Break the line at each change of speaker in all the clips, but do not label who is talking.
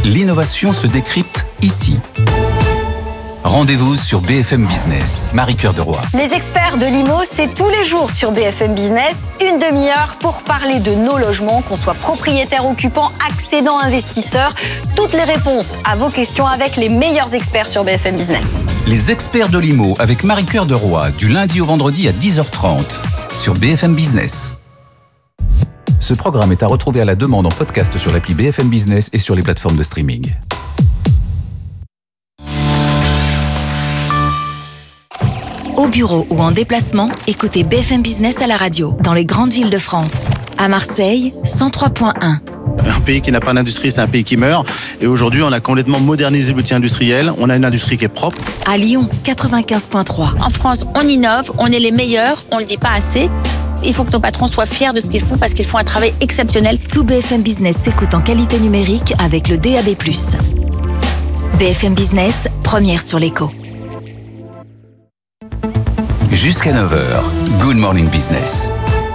L'innovation se décrypte ici. Rendez-vous sur BFM Business. Marie-Cœur de Roy.
Les experts de l'IMO, c'est tous les jours sur BFM Business, une demi-heure pour parler de nos logements, qu'on soit propriétaire, occupant, accédant, investisseur. Toutes les réponses à vos questions avec les meilleurs experts sur BFM Business.
Les experts de l'IMO avec Marie-Cœur de Roy, du lundi au vendredi à 10h30 sur BFM Business. Ce programme est à retrouver à la demande en podcast sur l'appli BFM Business et sur les plateformes de streaming.
Au bureau ou en déplacement, écoutez BFM Business à la radio, dans les grandes villes de France. À Marseille, 103.1.
Un pays qui n'a pas d'industrie, c'est un pays qui meurt. Et aujourd'hui, on a complètement modernisé l'outil industriel. On a une industrie qui est propre.
À Lyon, 95.3.
En France, on innove, on est les meilleurs, on ne le dit pas assez. Il faut que nos patrons soient fiers de ce qu'ils font parce qu'ils font un travail exceptionnel.
Tout BFM Business s'écoute en qualité numérique avec le DAB+. BFM Business, première sur l'écho.
Jusqu'à 9h, Good Morning Business.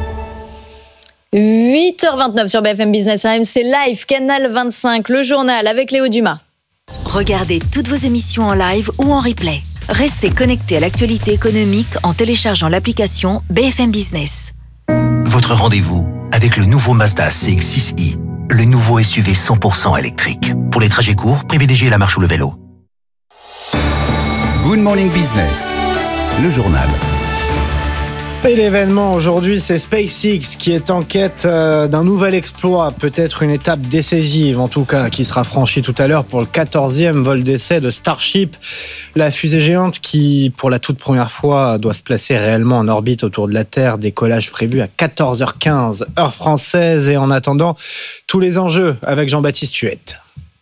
8h29 sur BFM Business RMC Live, Canal 25, le journal avec Léo Dumas.
Regardez toutes vos émissions en live ou en replay. Restez connectés à l'actualité économique en téléchargeant l'application BFM Business.
Votre rendez-vous avec le nouveau Mazda CX-6i, le nouveau SUV 100% électrique. Pour les trajets courts, privilégiez la marche ou le vélo.
Good Morning Business, le journal.
Et l'événement aujourd'hui, c'est SpaceX qui est en quête d'un nouvel exploit, peut-être une étape décisive en tout cas, qui sera franchie tout à l'heure pour le 14e vol d'essai de Starship, la fusée géante qui, pour la toute première fois, doit se placer réellement en orbite autour de la Terre. Décollage prévu à 14h15, heure française. Et en attendant, tous les enjeux avec Jean-Baptiste Huette.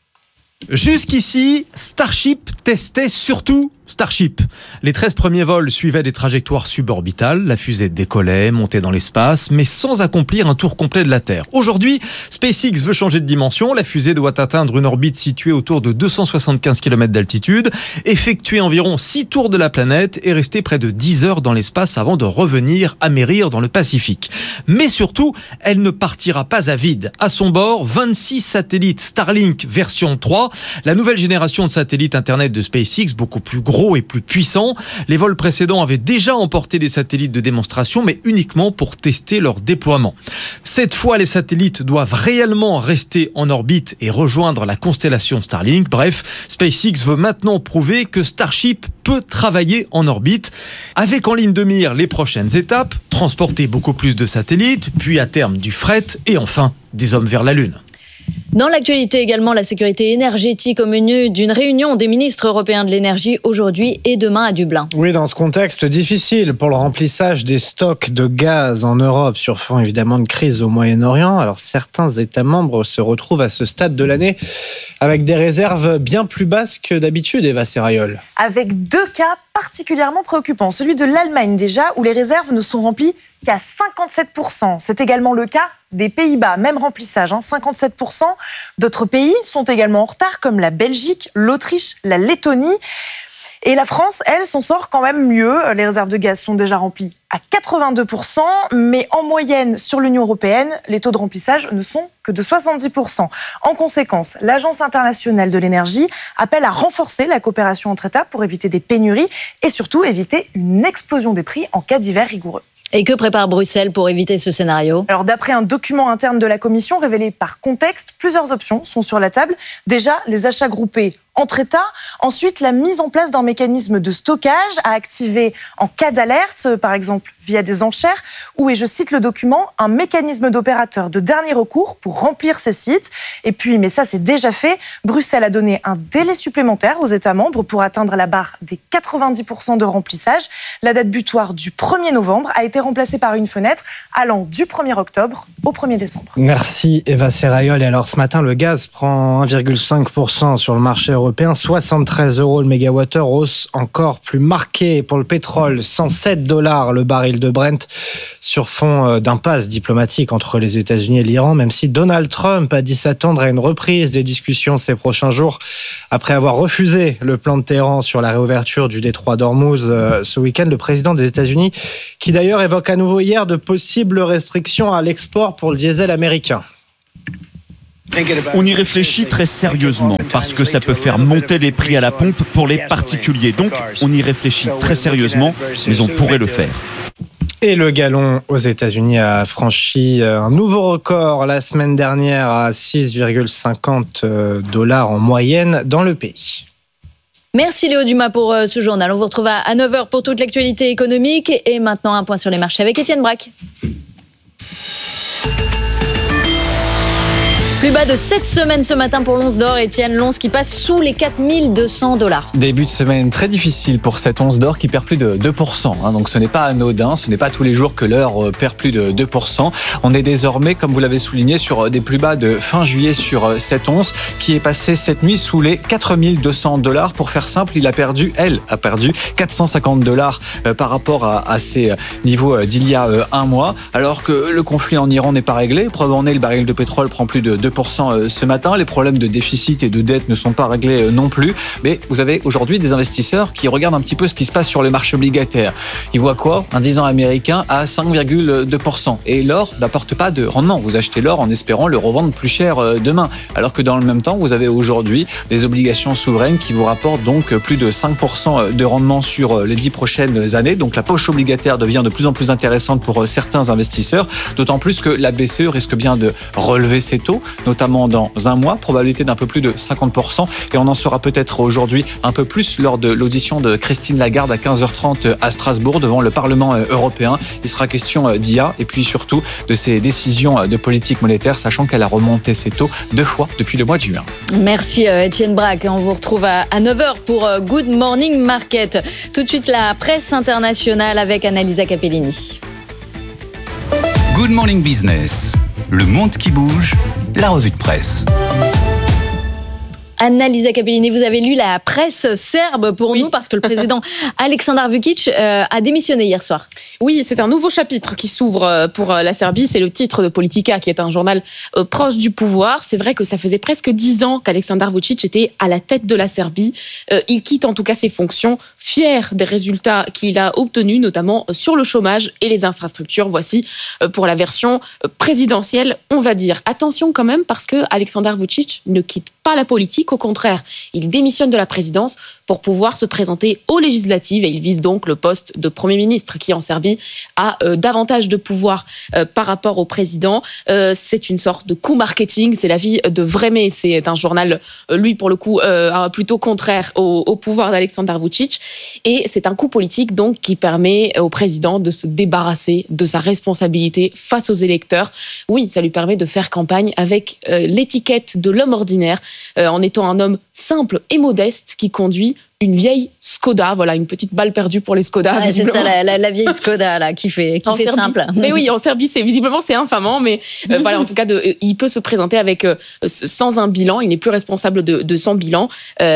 Jusqu'ici, Starship testait surtout Starship. Les 13 premiers vols suivaient des trajectoires suborbitales. La fusée décollait, montait dans l'espace, mais sans accomplir un tour complet de la Terre. Aujourd'hui, SpaceX veut changer de dimension. La fusée doit atteindre une orbite située autour de 275 km d'altitude, effectuer environ 6 tours de la planète et rester près de 10 heures dans l'espace avant de revenir amérir dans le Pacifique. Mais surtout, elle ne partira pas à vide. À son bord, 26 satellites Starlink version 3, la nouvelle génération de satellites Internet de SpaceX, beaucoup plus gros et plus puissants. Les vols précédents avaient déjà emporté des satellites de démonstration, mais uniquement pour tester leur déploiement. Cette fois, les satellites doivent réellement rester en orbite et rejoindre la constellation Starlink. Bref, SpaceX veut maintenant prouver que Starship peut travailler en orbite, avec en ligne de mire les prochaines étapes, transporter beaucoup plus de satellites, puis à terme du fret et enfin des hommes vers la Lune.
Dans l'actualité également, la sécurité énergétique au menu d'une réunion des ministres européens de l'énergie aujourd'hui et demain à Dublin.
Oui, dans ce contexte difficile pour le remplissage des stocks de gaz en Europe, sur fond évidemment de crise au Moyen-Orient. Alors certains États membres se retrouvent à ce stade de l'année avec des réserves bien plus basses que d'habitude, Eva Serrayol.
Avec deux cas particulièrement préoccupants. Celui de l'Allemagne déjà, où les réserves ne sont remplies qu'à 57%. C'est également le cas des Pays-Bas, même remplissage, 57%. D'autres pays sont également en retard, comme la Belgique, l'Autriche, la Lettonie. Et la France, elle, s'en sort quand même mieux. Les réserves de gaz sont déjà remplies à 82%, mais en moyenne, sur l'Union européenne, les taux de remplissage ne sont que de 70%. En conséquence, l'Agence internationale de l'énergie appelle à renforcer la coopération entre États pour éviter des pénuries et surtout éviter une explosion des prix en cas d'hiver rigoureux.
Et que prépare Bruxelles pour éviter ce scénario ?
Alors, d'après un document interne de la Commission révélé par Contexte, plusieurs options sont sur la table. Déjà, les achats groupés entre États. Ensuite, la mise en place d'un mécanisme de stockage à activer en cas d'alerte, par exemple via des enchères, ou, et je cite le document, un mécanisme d'opérateur de dernier recours pour remplir ces sites. Et puis, mais ça c'est déjà fait, Bruxelles a donné un délai supplémentaire aux États membres pour atteindre la barre des 90% de remplissage. La date butoir du 1er novembre a été remplacée par une fenêtre allant du 1er octobre au 1er décembre.
Merci Eva Serrayol. Et alors ce matin, le gaz prend 1,5% sur le marché européen, 73 € le mégawattheure, hausse encore plus marquée pour le pétrole, $107 le baril de Brent, sur fond d'impasse diplomatique entre les États-Unis et l'Iran, même si Donald Trump a dit s'attendre à une reprise des discussions ces prochains jours, après avoir refusé le plan de Téhéran sur la réouverture du détroit d'Ormuz ce week-end. Le président des États-Unis, qui d'ailleurs évoque à nouveau hier de possibles restrictions à l'export pour le diesel américain.
On y réfléchit très sérieusement parce que ça peut faire monter les prix à la pompe pour les particuliers. Donc, on y réfléchit très sérieusement, mais on pourrait le faire.
Et le gallon aux États-Unis a franchi un nouveau record la semaine dernière à 6,50 $ en moyenne dans le pays.
Merci Léo Dumas pour ce journal. On vous retrouve à 9h pour toute l'actualité économique. Et maintenant, un point sur les marchés avec Étienne Braque. Plus bas de 7 semaines ce matin pour l'once d'or, Étienne. L'once qui passe sous les 4200 $.
Début de semaine très difficile pour cette once d'or qui perd plus de 2%. Donc ce n'est pas anodin, ce n'est pas tous les jours que l'or perd plus de 2%. On est désormais, comme vous l'avez souligné, sur des plus bas de fin juillet sur cette once qui est passée cette nuit sous les 4200 $. Pour faire simple, elle a perdu 450 $ par rapport à ces niveaux d'il y a un mois. Alors que le conflit en Iran n'est pas réglé. Preuve en est, le baril de pétrole prend plus de 2% ce matin. Les problèmes de déficit et de dette ne sont pas réglés non plus. Mais vous avez aujourd'hui des investisseurs qui regardent un petit peu ce qui se passe sur le marché obligataire. Ils voient quoi ? Un 10 ans américain à 5,2%. Et l'or n'apporte pas de rendement. Vous achetez l'or en espérant le revendre plus cher demain. Alors que dans le même temps, vous avez aujourd'hui des obligations souveraines qui vous rapportent donc plus de 5% de rendement sur les 10 prochaines années. Donc la poche obligataire devient de plus en plus intéressante pour certains investisseurs. D'autant plus que la BCE risque bien de relever ses taux, notamment dans un mois, probabilité d'un peu plus de 50%. Et on en saura peut-être aujourd'hui un peu plus lors de l'audition de Christine Lagarde à 15h30 à Strasbourg devant le Parlement européen. Il sera question d'IA et puis surtout de ses décisions de politique monétaire, sachant qu'elle a remonté ses taux 2 fois depuis le mois de juin.
Merci Étienne Braque. On vous retrouve à 9h pour Good Morning Market. Tout de suite, la presse internationale avec Annalisa Capellini.
Good Morning Business. Le monde qui bouge, la revue de presse.
Annalisa Capellini, vous avez lu la presse serbe pour nous parce que le président Aleksandar Vučić a démissionné hier soir.
Oui, c'est un nouveau chapitre qui s'ouvre pour la Serbie. C'est le titre de Politika, qui est un journal proche du pouvoir. C'est vrai que ça faisait presque 10 ans qu'Aleksandar Vučić était à la tête de la Serbie. Il quitte en tout cas ses fonctions, fier des résultats qu'il a obtenus, notamment sur le chômage et les infrastructures. Voici pour la version présidentielle, on va dire. Attention quand même, parce que Aleksandar Vučić ne quitte pas la politique. Au contraire, il démissionne de la présidence pour pouvoir se présenter aux législatives et il vise donc le poste de Premier ministre qui en Serbie a davantage de pouvoir par rapport au président. C'est une sorte de coup marketing, c'est l'avis de Vreme, c'est un journal, lui pour le coup, plutôt contraire au pouvoir d'Aleksandar Vučić et c'est un coup politique donc qui permet au président de se débarrasser de sa responsabilité face aux électeurs. Oui, ça lui permet de faire campagne avec l'étiquette de l'homme ordinaire en étant un homme simple et modeste qui conduit une vieille Skoda, voilà, une petite balle perdue pour les Skoda.
Ouais, c'est ça, la vieille Skoda là, qui fait
Serbie,
simple.
Mais oui, en Serbie, c'est infamant, mais voilà, en tout cas, il peut se présenter avec sans un bilan. Il n'est plus responsable de son bilan.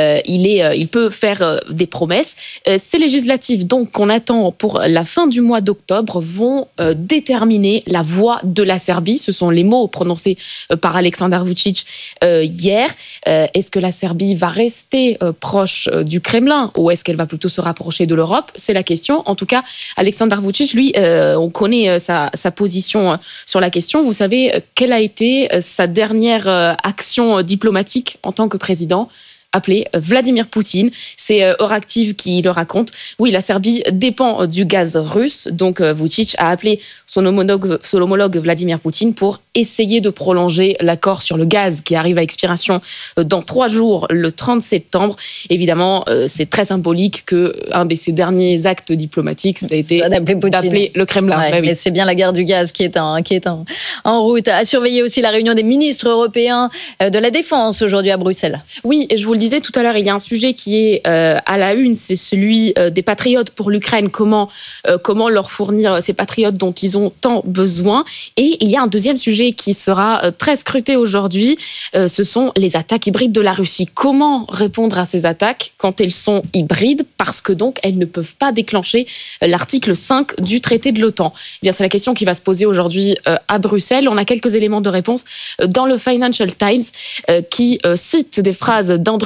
Il peut faire des promesses. Ces législatives, donc, qu'on attend pour la fin du mois d'octobre, vont déterminer la voie de la Serbie. Ce sont les mots prononcés par Vučić hier. Est-ce que la Serbie va rester proche du Kremlin ou est-ce qu'elle va plutôt se rapprocher de l'Europe ? C'est la question. En tout cas, Aleksandar Vučić, lui, on connaît sa position sur la question. Vous savez, quelle a été sa dernière action diplomatique en tant que président ? Appelé Vladimir Poutine. C'est Euractiv qui le raconte. Oui, la Serbie dépend du gaz russe. Donc, Vučić a appelé son homologue Vladimir Poutine pour essayer de prolonger l'accord sur le gaz qui arrive à expiration dans 3 jours, le 30 septembre. Évidemment, c'est très symbolique qu'un de ses derniers actes diplomatiques, ça a été d'appeler le Kremlin.
Ouais, oui. Mais c'est bien la guerre du gaz qui est en route. À surveiller aussi la réunion des ministres européens de la Défense aujourd'hui à Bruxelles.
Oui, et je vous le disais tout à l'heure, il y a un sujet qui est à la une, c'est celui des patriotes pour l'Ukraine. Comment leur fournir ces patriotes dont ils ont tant besoin. Et il y a un deuxième sujet qui sera très scruté aujourd'hui, ce sont les attaques hybrides de la Russie. Comment répondre à ces attaques quand elles sont hybrides, parce que donc elles ne peuvent pas déclencher l'article 5 du traité de l'OTAN. Eh bien, c'est la question qui va se poser aujourd'hui à Bruxelles. On a quelques éléments de réponse dans le Financial Times qui cite des phrases d'Andriy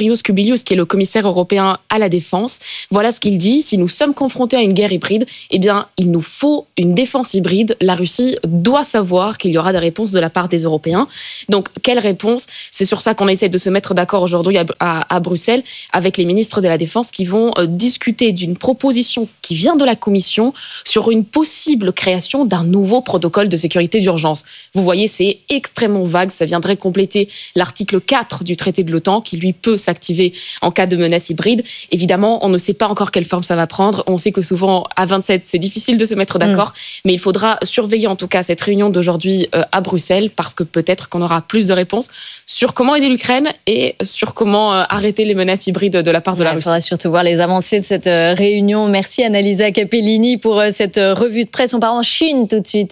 Kyrios Kubilius, qui est le commissaire européen à la défense. Voilà ce qu'il dit. Si nous sommes confrontés à une guerre hybride, eh bien, il nous faut une défense hybride. La Russie doit savoir qu'il y aura des réponses de la part des Européens. Donc, quelle réponse ? C'est sur ça qu'on essaie de se mettre d'accord aujourd'hui à Bruxelles avec les ministres de la Défense qui vont discuter d'une proposition qui vient de la Commission sur une possible création d'un nouveau protocole de sécurité d'urgence. Vous voyez, c'est extrêmement vague. Ça viendrait compléter l'article 4 du traité de l'OTAN qui, lui, peut s'activer en cas de menace hybride. Évidemment, on ne sait pas encore quelle forme ça va prendre. On sait que souvent, à 27, c'est difficile de se mettre d'accord, mais il faudra surveiller en tout cas cette réunion d'aujourd'hui à Bruxelles parce que peut-être qu'on aura plus de réponses sur comment aider l'Ukraine et sur comment arrêter les menaces hybrides de la part de la Russie.
Il faudra surtout voir les avancées de cette réunion. Merci Annalisa Capellini pour cette revue de presse. On part en Chine tout de suite.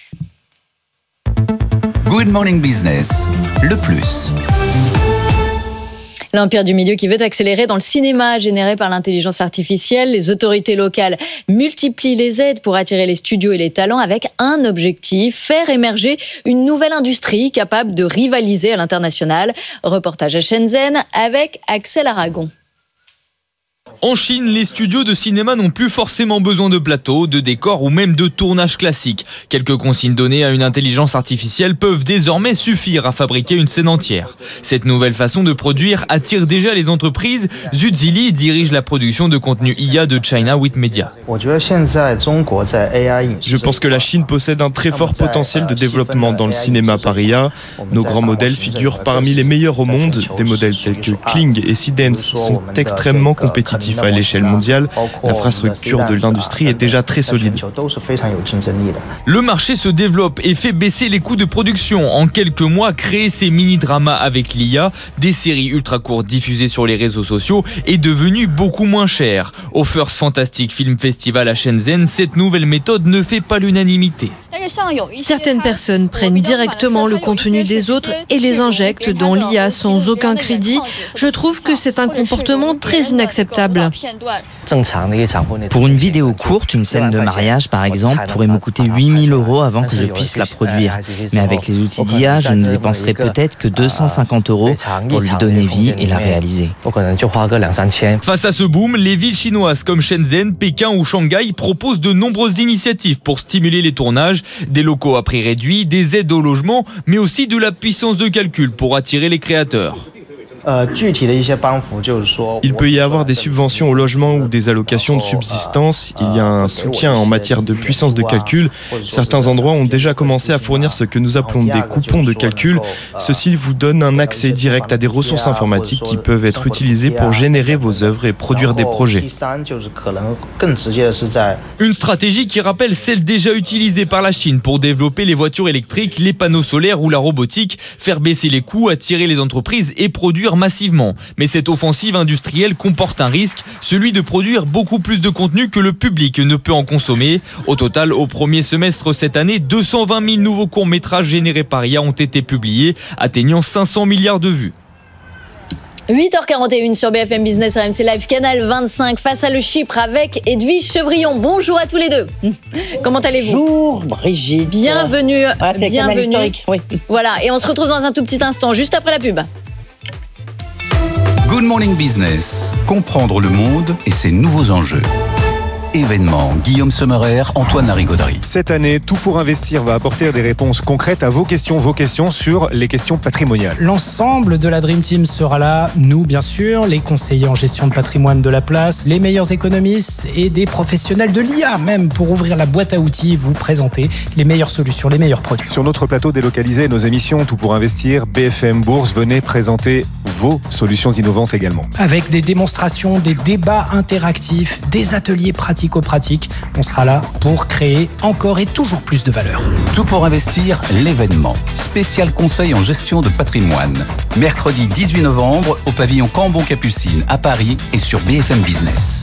Good Morning Business, le plus.
L'empire du milieu qui veut accélérer dans le cinéma généré par l'intelligence artificielle. Les autorités locales multiplient les aides pour attirer les studios et les talents avec un objectif, faire émerger une nouvelle industrie capable de rivaliser à l'international. Reportage à Shenzhen avec Axel Aragon.
En Chine, les studios de cinéma n'ont plus forcément besoin de plateaux, de décors ou même de tournages classiques. Quelques consignes données à une intelligence artificielle peuvent désormais suffire à fabriquer une scène entière. Cette nouvelle façon de produire attire déjà les entreprises. Zhu Zili dirige la production de contenu IA de China with Media.
Je pense que la Chine possède un très fort potentiel de développement dans le cinéma par IA. Nos grands modèles figurent parmi les meilleurs au monde. Des modèles tels que Kling et Seedance sont extrêmement compétitifs à l'échelle mondiale. L'infrastructure de l'industrie est déjà très solide.
Le marché se développe et fait baisser les coûts de production. En quelques mois, créer ces mini-dramas avec l'IA, des séries ultra courtes diffusées sur les réseaux sociaux, est devenu beaucoup moins cher. Au First Fantastic Film Festival à Shenzhen, cette nouvelle méthode ne fait pas l'unanimité.
Certaines personnes prennent directement le contenu des autres et les injectent dans l'IA sans aucun crédit. Je trouve que c'est un comportement très inacceptable.
Pour une vidéo courte, une scène de mariage par exemple, pourrait me coûter 8 000 € avant que je puisse la produire. Mais avec les outils d'IA, je ne dépenserai peut-être que 250 € pour lui donner vie et la réaliser.
Face à ce boom, les villes chinoises comme Shenzhen, Pékin ou Shanghai proposent de nombreuses initiatives pour stimuler les tournages, des locaux à prix réduit, des aides au logement, mais aussi de la puissance de calcul pour attirer les créateurs.
Il peut y avoir des subventions au logement ou des allocations de subsistance. Il y a un soutien en matière de puissance de calcul. Certains endroits ont déjà commencé à fournir ce que nous appelons des coupons de calcul. Ceci vous donne un accès direct à des ressources informatiques qui peuvent être utilisées pour générer vos œuvres et produire des projets.
Une stratégie qui rappelle celle déjà utilisée par la Chine pour développer les voitures électriques, les panneaux solaires ou la robotique, faire baisser les coûts, attirer les entreprises et produire massivement. Mais cette offensive industrielle comporte un risque, celui de produire beaucoup plus de contenu que le public ne peut en consommer. Au total, au premier semestre cette année, 220 000 nouveaux courts-métrages générés par IA ont été publiés, atteignant 500 milliards de vues.
8h41 sur BFM Business RMC Live, canal 25, face à le Chypre avec Edwige Chevrillon. Bonjour à tous les deux. Comment allez-vous ?
Bonjour Brigitte.
Bienvenue.
Voilà, c'est bienvenue. Historique. Oui.
Voilà, et on se retrouve dans un tout petit instant, juste après la pub.
Good Morning Business. Comprendre le monde et ses nouveaux enjeux. Événements, Guillaume Sommerer, Antoine Larigauderie.
Cette année, Tout pour investir va apporter des réponses concrètes à vos questions sur les questions patrimoniales.
L'ensemble de la Dream Team sera là, nous bien sûr, les conseillers en gestion de patrimoine de la place, les meilleurs économistes et des professionnels de l'IA même pour ouvrir la boîte à outils et vous présenter les meilleures solutions, les meilleurs produits.
Sur notre plateau délocalisé, nos émissions Tout pour investir, BFM Bourse, venez présenter vos solutions innovantes également.
Avec des démonstrations, des débats interactifs, des ateliers pratico-pratiques, on sera là pour créer encore et toujours plus de valeur.
Tout pour investir, l'événement. Spécial conseil en gestion de patrimoine. Mercredi 18 novembre au pavillon Cambon-Capucine à Paris et sur BFM Business.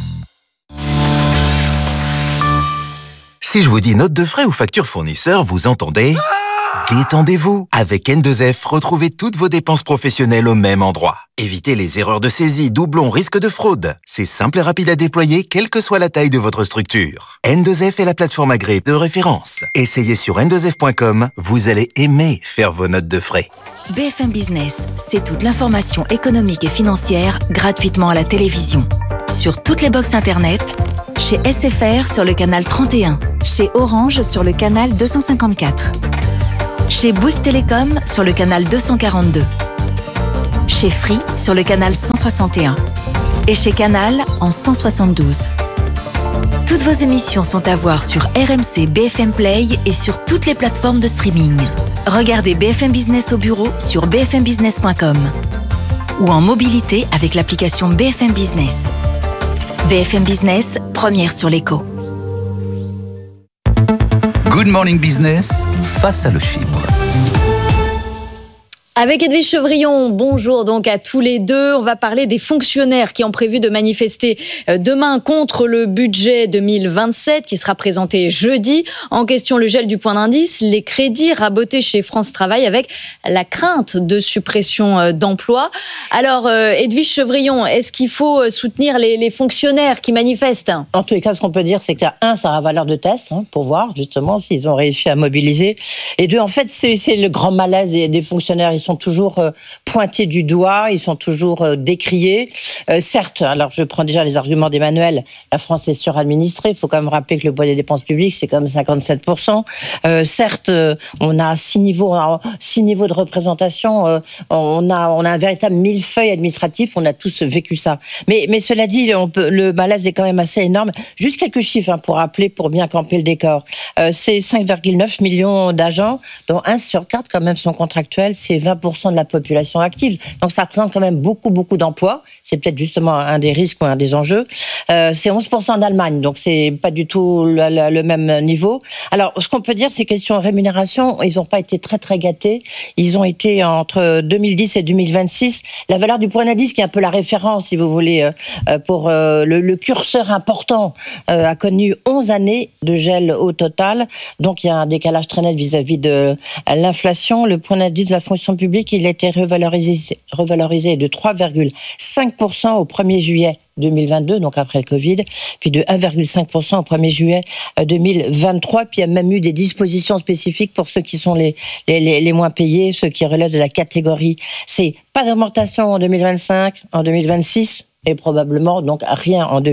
Si je vous dis note de frais ou facture fournisseur, vous entendez
Détendez-vous. Avec N2F, retrouvez toutes vos dépenses professionnelles au même endroit. Évitez les erreurs de saisie, doublons, risques de fraude. C'est simple et rapide à déployer, quelle que soit la taille de votre structure. N2F est la plateforme agréée de référence. Essayez sur n2f.com, vous allez aimer faire vos notes de frais.
BFM Business, c'est toute l'information économique et financière gratuitement à la télévision. Sur toutes les box internet, chez SFR sur le canal 31, chez Orange sur le canal 254, chez Bouygues Télécom sur le canal 242, chez Free sur le canal 161 et chez Canal en 172. Toutes vos émissions sont à voir sur RMC BFM Play et sur toutes les plateformes de streaming. Regardez BFM Business au bureau sur bfmbusiness.com ou en mobilité avec l'application BFM Business. BFM Business, première sur l'écho.
Good Morning Business, face à le Chypre.
Avec Edwige Chevrillon, bonjour donc à tous les deux. On va parler des fonctionnaires qui ont prévu de manifester demain contre le budget 2027 qui sera présenté jeudi. En question, le gel du point d'indice, les crédits rabotés chez France Travail avec la crainte de suppression d'emplois. Alors, Edwige Chevrillon, est-ce qu'il faut soutenir les fonctionnaires qui manifestent ?
En tous les cas, ce qu'on peut dire, c'est que ça a valeur de test pour voir justement s'ils ont réussi à mobiliser. Et deux, en fait, c'est le grand malaise des fonctionnaires. Ils sont toujours pointés du doigt, ils sont toujours décriés. Certes, alors je prends déjà les arguments d'Emmanuel, la France est suradministrée, il faut quand même rappeler que le poids des dépenses publiques, c'est quand même 57%. Certes, on a 6 niveaux de représentation, on a un véritable millefeuille administratif, on a tous vécu ça. Mais cela dit, le malaise est quand même assez énorme. Juste quelques chiffres pour rappeler, pour bien camper le décor. C'est 5,9 millions d'agents, dont 1 sur 4 quand même sont contractuels, c'est 20% de la population active. Donc ça représente quand même beaucoup d'emplois. C'est peut-être justement un des risques ou un des enjeux. C'est 11% en Allemagne, donc c'est pas du tout le même niveau. Alors, ce qu'on peut dire, c'est question rémunération, ils n'ont pas été très gâtés. Ils ont été entre 2010 et 2026. La valeur du point d'indice, qui est un peu la référence, si vous voulez, pour le curseur important, a connu 11 années de gel au total. Donc, il y a un décalage très net vis-à-vis de l'inflation. Le point d'indice de la fonction publique, il a été revalorisé de 3,5% au 1er juillet 2022, donc après le Covid, puis de 1,5% au 1er juillet 2023. Puis il y a même eu des dispositions spécifiques pour ceux qui sont les moins payés, ceux qui relèvent de la catégorie C. Pas d'augmentation en 2025, en 2026, et probablement donc rien en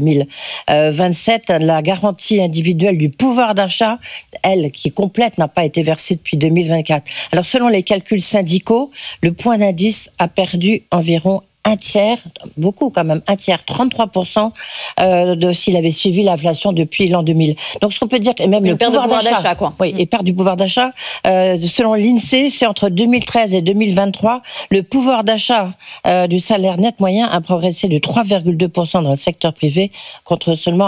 2027. La garantie individuelle du pouvoir d'achat, elle, qui est complète, n'a pas été versée depuis 2024. Alors selon les calculs syndicaux, le point d'indice a perdu environ un tiers, beaucoup quand même, 33% s'il avait suivi l'inflation depuis l'an 2000. Donc ce qu'on peut dire, et même le pouvoir d'achat, quoi. Oui, et perte du pouvoir d'achat, selon l'INSEE, c'est entre 2013 et 2023, le pouvoir d'achat du salaire net moyen a progressé de 3,2% dans le secteur privé contre seulement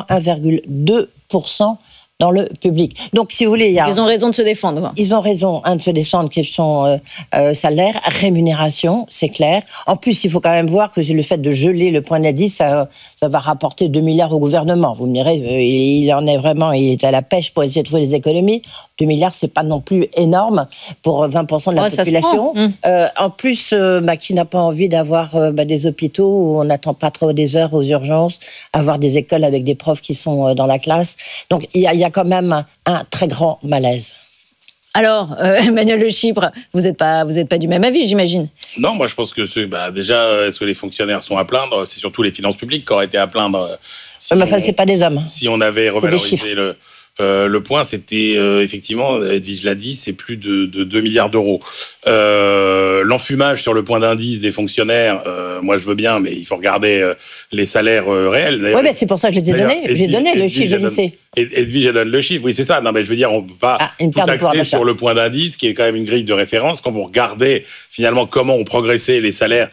1,2% dans le public. Donc, si vous voulez,
ils ont raison de se défendre.
Ils ont raison de se défendre, question salaire, rémunération, c'est clair. En plus, il faut quand même voir que le fait de geler le point d'indice, ça va rapporter 2 milliards au gouvernement. Vous me direz, il est à la pêche pour essayer de trouver des économies. 2 milliards, c'est pas non plus énorme pour 20% de la population. En plus, qui n'a pas envie d'avoir des hôpitaux où on n'attend pas trop des heures aux urgences, avoir des écoles avec des profs qui sont dans la classe. Donc, il y a quand même un très grand malaise.
Alors, Emmanuel Le Chypre, vous n'êtes pas du même avis, j'imagine.
Non, moi je pense que déjà, est-ce que les fonctionnaires sont à plaindre ? C'est surtout les finances publiques qui auraient été à plaindre.
C'est pas des hommes.
Si on avait revalorisé le point, c'était effectivement, Edwige l'a dit, c'est plus de 2 milliards d'euros. L'enfumage sur le point d'indice des fonctionnaires, moi je veux bien, mais il faut regarder les salaires réels.
Oui, mais c'est pour ça que je les ai donnés. J'ai donné le chiffre de l'INSEE.
Edwige donne le chiffre, oui c'est ça. Non mais je veux dire, on ne peut pas tout axer sur le point d'indice, qui est quand même une grille de référence. Quand vous regardez finalement comment ont progressé les salaires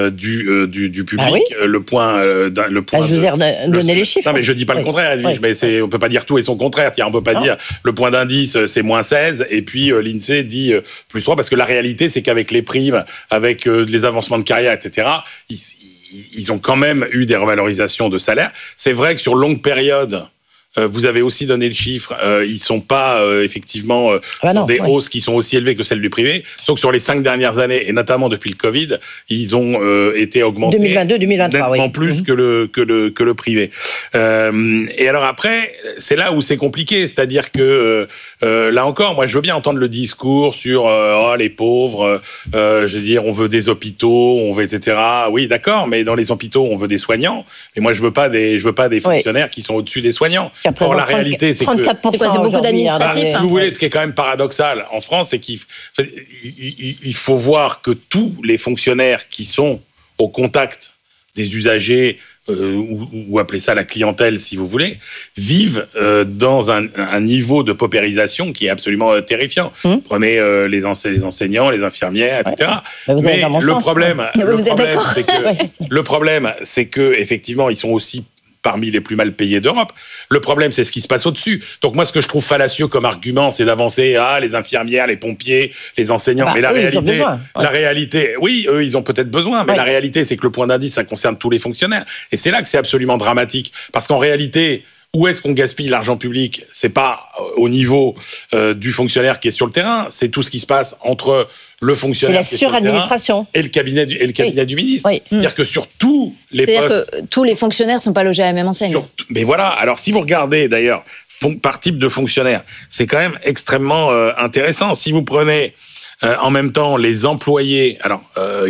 du public, le point.
Je vous ai donné les chiffres.
Non mais je dis pas le contraire, Edwige. Mais on peut pas dire tout et son contraire. On peut pas dire le point d'indice c'est moins 16 et puis l'INSEE dit plus 3, parce que la réalité c'est qu'avec les primes, avec les avancements de carrière, etc., ils ont quand même eu des revalorisations de salaire. C'est vrai que sur longue période, vous avez aussi donné le chiffre, ils sont pas effectivement des hausses qui sont aussi élevées que celles du privé. Sauf que sur les 5 dernières années, et notamment depuis le Covid, ils ont été augmentés
2022-2023,
nettement plus que le privé. Et alors après, c'est là où c'est compliqué, c'est-à-dire que là encore, moi je veux bien entendre le discours sur les pauvres, je veux dire, on veut des hôpitaux, on veut etc. Oui, d'accord, mais dans les hôpitaux, on veut des soignants. Mais moi, je veux pas des fonctionnaires qui sont au-dessus des soignants. Or, la réalité, c'est que
34%, c'est beaucoup d'administratifs.
Si vous voulez, ce qui est quand même paradoxal en France, c'est qu'il faut voir que tous les fonctionnaires qui sont au contact des usagers, ou appelez ça la clientèle si vous voulez, vivent dans un niveau de paupérisation qui est absolument terrifiant. Prenez les enseignants, les infirmières, etc. Mais le problème, c'est que effectivement, ils sont aussi parmi les plus mal payés d'Europe. Le problème, c'est ce qui se passe au-dessus. Donc moi, ce que je trouve fallacieux comme argument, c'est d'avancer les infirmières, les pompiers, les enseignants. Mais la réalité, oui, eux, ils ont peut-être besoin, mais la réalité, c'est que le point d'indice, ça concerne tous les fonctionnaires. Et c'est là que c'est absolument dramatique. Parce qu'en réalité, où est-ce qu'on gaspille l'argent public ? C'est pas au niveau du fonctionnaire qui est sur le terrain, c'est tout ce qui se passe entre le fonctionnaire
qui est sur le terrain
et le cabinet du ministre.
Oui.
C'est-à-dire que sur tous les postes...
C'est-à-dire que tous les fonctionnaires ne sont pas logés à la même enseigne.
Mais voilà, alors si vous regardez d'ailleurs par type de fonctionnaire, c'est quand même extrêmement intéressant. Si vous prenez en même temps les employés, alors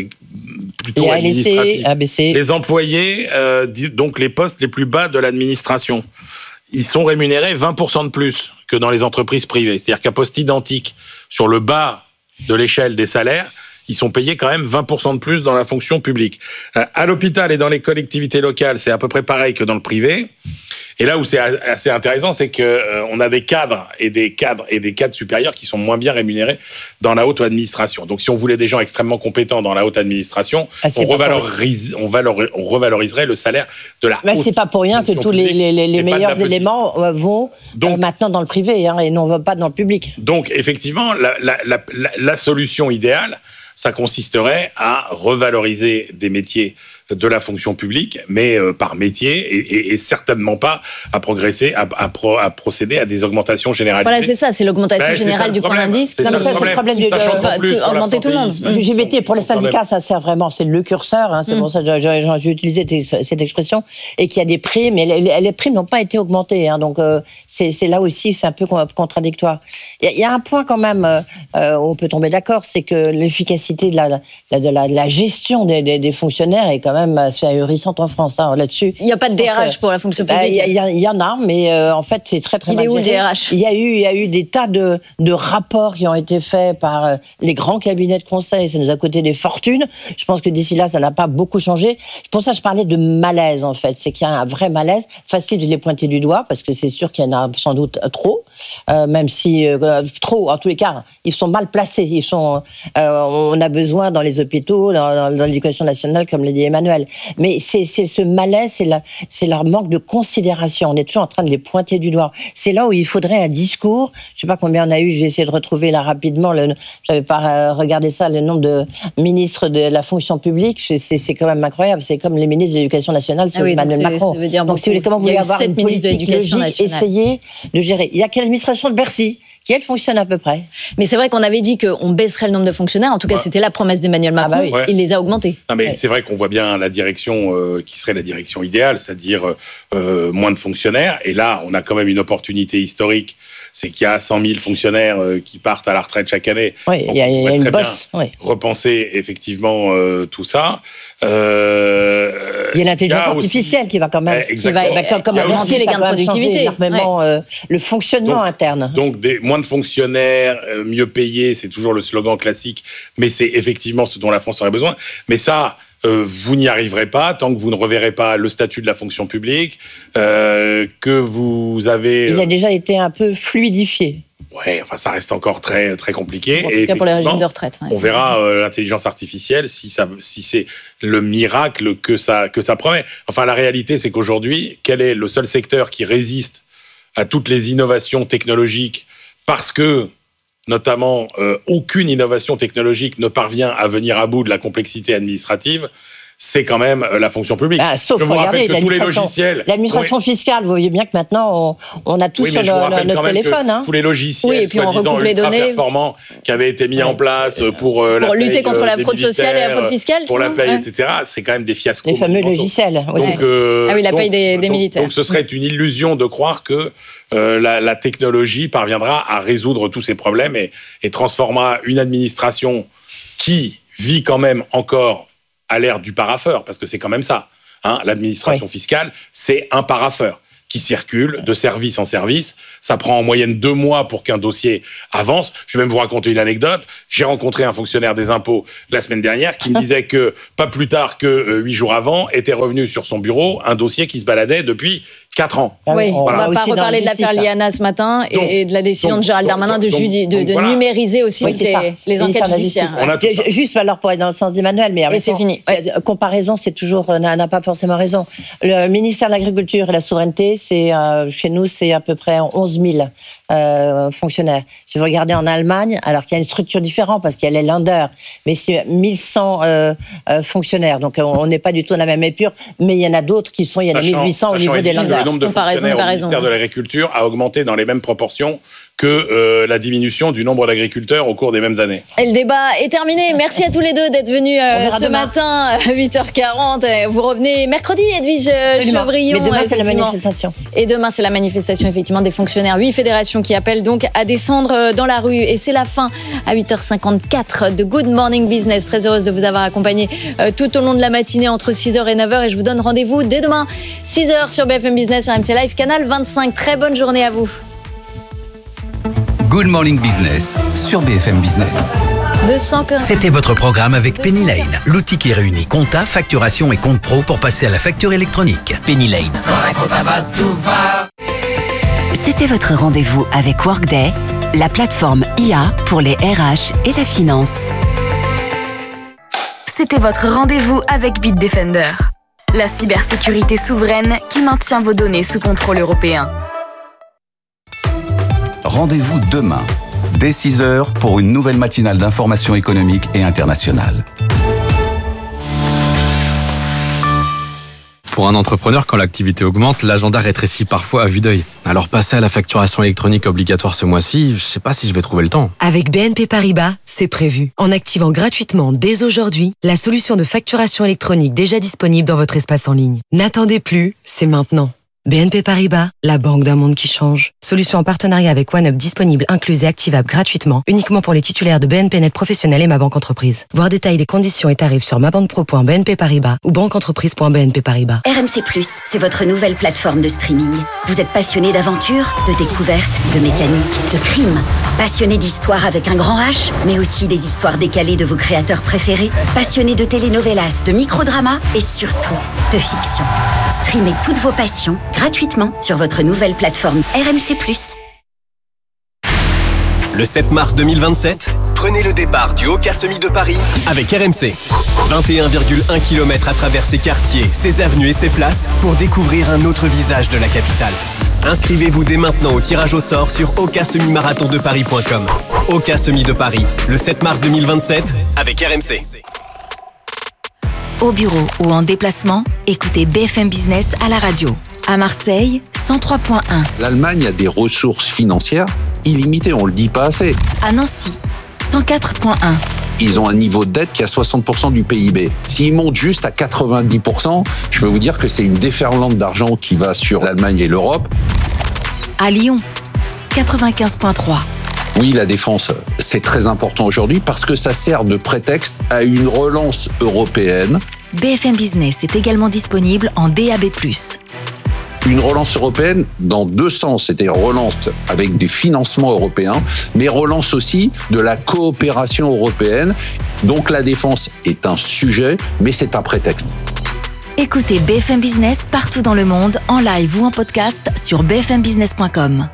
plutôt administratifs,
ABC.
Les employés, donc les postes les plus bas de l'administration, ils sont rémunérés 20% de plus que dans les entreprises privées. C'est-à-dire qu'à poste identique, sur le bas de l'échelle des salaires, ils sont payés quand même 20% de plus dans la fonction publique. À l'hôpital et dans les collectivités locales, c'est à peu près pareil que dans le privé. Et là où c'est assez intéressant, c'est que on a des cadres supérieurs qui sont moins bien rémunérés dans la haute administration. Donc, si on voulait des gens extrêmement compétents dans la haute administration, on revaloriserait le salaire de la haute.
C'est pas pour rien que tous les meilleurs éléments vont maintenant dans le privé et non vont pas dans le public.
Donc, effectivement, la solution idéale, ça consisterait à revaloriser des métiers de la fonction publique, mais par métier, et certainement pas à progresser, à procéder à des augmentations généralisées.
Voilà, c'est ça, c'est l'augmentation générale du point d'indice.
C'est le problème
augmenter tout le monde.
Du GBT pour les syndicats, ça sert vraiment, c'est le curseur, c'est pour ça que j'ai utilisé cette expression, et qu'il y a des primes, mais les primes n'ont pas été augmentées, donc c'est là aussi, c'est un peu contradictoire. Il y a un point quand même où on peut tomber d'accord, c'est que l'efficacité de la gestion des fonctionnaires est quand même assez ahurissante en France là-dessus.
Il n'y a pas de DRH pour la fonction publique.
Il y en a, mais en fait, c'est très mal géré.
Il est où le DRH ?
Il y a eu des tas de rapports qui ont été faits par les grands cabinets de conseil. Ça nous a coûté des fortunes. Je pense que d'ici là, ça n'a pas beaucoup changé. Pour ça, je parlais de malaise, en fait. C'est qu'il y a un vrai malaise. Facile de les pointer du doigt, parce que c'est sûr qu'il y en a sans doute trop, même si trop, en tous les cas, ils sont mal placés. On a besoin dans les hôpitaux, dans l'éducation nationale, comme l'a dit Emmanuel. Mais c'est ce malaise, c'est leur manque de considération. On est toujours en train de les pointer du doigt. C'est là où il faudrait un discours. Je ne sais pas combien on a eu, j'ai essayé de retrouver là rapidement. Je n'avais pas regardé ça, le nombre de ministres de la fonction publique. C'est quand même incroyable. C'est comme les ministres de l'Éducation nationale, c'est Emmanuel Macron. Donc, si vous voulez, comment vous voulez avoir une politique logique, essayez de gérer. Il n'y a qu'une administration de Bercy qui, elle, fonctionne à peu près.
Mais c'est vrai qu'on avait dit qu'on baisserait le nombre de fonctionnaires. En tout cas, c'était la promesse d'Emmanuel Macron. Il les a augmentés.
Non, mais c'est vrai qu'on voit bien la direction qui serait la direction idéale, c'est-à-dire moins de fonctionnaires. Et là, on a quand même une opportunité historique. C'est qu'il y a 100 000 fonctionnaires qui partent à la retraite chaque année.
Oui, il y a une bosse.
Repenser effectivement tout ça.
Il y a l'intelligence artificielle qui va quand même
augmenter les gains de productivité.
Énormément le fonctionnement interne.
Donc moins de fonctionnaires, mieux payés, c'est toujours le slogan classique, mais c'est effectivement ce dont la France aurait besoin. Mais ça, vous n'y arriverez pas tant que vous ne reverrez pas le statut de la fonction publique, que vous avez...
Il a déjà été un peu fluidifié.
Ouais, enfin ça reste encore très très compliqué.
En tout cas pour les régimes de retraite.
On verra l'intelligence artificielle si c'est le miracle que ça promet. Enfin la réalité c'est qu'aujourd'hui, quel est le seul secteur qui résiste à toutes les innovations technologiques parce que notamment aucune innovation technologique ne parvient à venir à bout de la complexité administrative, c'est quand même la fonction publique.
Sauf,
je vous
regardez,
rappelle que tous les logiciels...
L'administration fiscale, vous voyez bien que maintenant, on a tout sur notre téléphone.
Tous les logiciels, soi-disant ultra performants, qui avaient été mis en place pour
lutter contre la fraude sociale et la fraude fiscale,
pour la paye, etc., c'est quand même des fiascos.
Les fameux logiciels.
Donc,
la paye des militaires.
Donc ce serait une illusion de croire que la technologie parviendra à résoudre tous ces problèmes et transformera une administration qui vit quand même encore à l'ère du parapheur, parce que c'est quand même ça. L'administration fiscale, c'est un parapheur qui circule de service en service. Ça prend en moyenne 2 mois pour qu'un dossier avance. Je vais même vous raconter une anecdote. J'ai rencontré un fonctionnaire des impôts la semaine dernière qui me disait que pas plus tard que 8 jours avant était revenu sur son bureau un dossier qui se baladait depuis 4 ans.
Oui, on ne va pas reparler de l'affaire Liana ce matin et de la décision de Gérald Darmanin de numériser aussi les enquêtes judiciaires.
Juste alors pour être dans le sens d'Emmanuel, mais
et c'est fini.
Comparaison, c'est toujours n'a pas forcément raison. Le ministère de l'Agriculture et la Souveraineté, chez nous, c'est à peu près 11 000 fonctionnaires. Si vous regardez en Allemagne, alors qu'il y a une structure différente parce qu'il y a les Länder, mais c'est 1100 fonctionnaires. Donc on n'est pas du tout dans la même épure, mais il y en a d'autres qui sont, il y en a 1800 au niveau des Länder.
Le nombre de fonctionnaires au ministère de l'Agriculture a augmenté dans les mêmes proportions que la diminution du nombre d'agriculteurs au cours des mêmes années.
Et le débat est terminé. Merci à tous les deux d'être venus ce matin à 8h40. Vous revenez mercredi, Edwige Chevrillon.
Mais demain, c'est la manifestation.
Et demain, c'est la manifestation, effectivement, des fonctionnaires. 8 fédérations qui appellent donc à descendre dans la rue. Et c'est la fin à 8h54 de Good Morning Business. Très heureuse de vous avoir accompagné tout au long de la matinée entre 6h et 9h. Et je vous donne rendez-vous dès demain, 6h sur BFM Business, RMC Live, canal 25. Très bonne journée à vous.
Good Morning Business sur BFM Business.
C'était votre programme avec Penny Lane, l'outil qui réunit compta, facturation et compte pro pour passer à la facture électronique. Penny Lane.
C'était votre rendez-vous avec Workday, la plateforme IA pour les RH et la finance.
C'était votre rendez-vous avec Bitdefender, la cybersécurité souveraine qui maintient vos données sous contrôle européen.
Rendez-vous demain, dès 6h, pour une nouvelle matinale d'information économique et internationale.
Pour un entrepreneur, quand l'activité augmente, l'agenda rétrécit parfois à vue d'œil. Alors passer à la facturation électronique obligatoire ce mois-ci, je ne sais pas si je vais trouver le temps.
Avec BNP Paribas, c'est prévu. En activant gratuitement dès aujourd'hui la solution de facturation électronique déjà disponible dans votre espace en ligne. N'attendez plus, c'est maintenant. BNP Paribas, la banque d'un monde qui change. Solution en partenariat avec OneUp disponible, incluse et activable gratuitement, uniquement pour les titulaires de BNP Net Professionnel et Ma Banque Entreprise. Voir détails des conditions et tarifs sur mabanquepro.bnp Paribas ou banqueentreprise.bnp Paribas.
RMC+, c'est votre nouvelle plateforme de streaming. Vous êtes passionné d'aventure, de découverte, de mécanique, de crime. Passionné d'histoire avec un grand H, mais aussi des histoires décalées de vos créateurs préférés. Passionné de telenovelas, de microdramas et surtout de fiction. Streamez toutes vos passions gratuitement sur votre nouvelle plateforme RMC+.
Le 7 mars 2027, prenez le départ du Oka Semi de Paris avec RMC. 21,1 km à travers ses quartiers, ses avenues et ses places pour découvrir un autre visage de la capitale. Inscrivez-vous dès maintenant au tirage au sort sur okasemi-marathondeparis.com. Oka Semi de Paris, le 7 mars 2027 avec RMC.
Au bureau ou en déplacement, écoutez BFM Business à la radio. À Marseille, 103.1.
L'Allemagne a des ressources financières illimitées, on le dit pas assez.
À Nancy, 104.1.
Ils ont un niveau de dette qui a 60% du PIB. S'ils montent juste à 90%, je peux vous dire que c'est une déferlante d'argent qui va sur l'Allemagne et l'Europe.
À Lyon, 95.3.
Oui, la défense, c'est très important aujourd'hui parce que ça sert de prétexte à une relance européenne.
BFM Business est également disponible en DAB+.
Une relance européenne dans deux sens, c'est-à-dire relance avec des financements européens, mais relance aussi de la coopération européenne. Donc la défense est un sujet, mais c'est un prétexte.
Écoutez BFM Business partout dans le monde, en live ou en podcast sur bfmbusiness.com.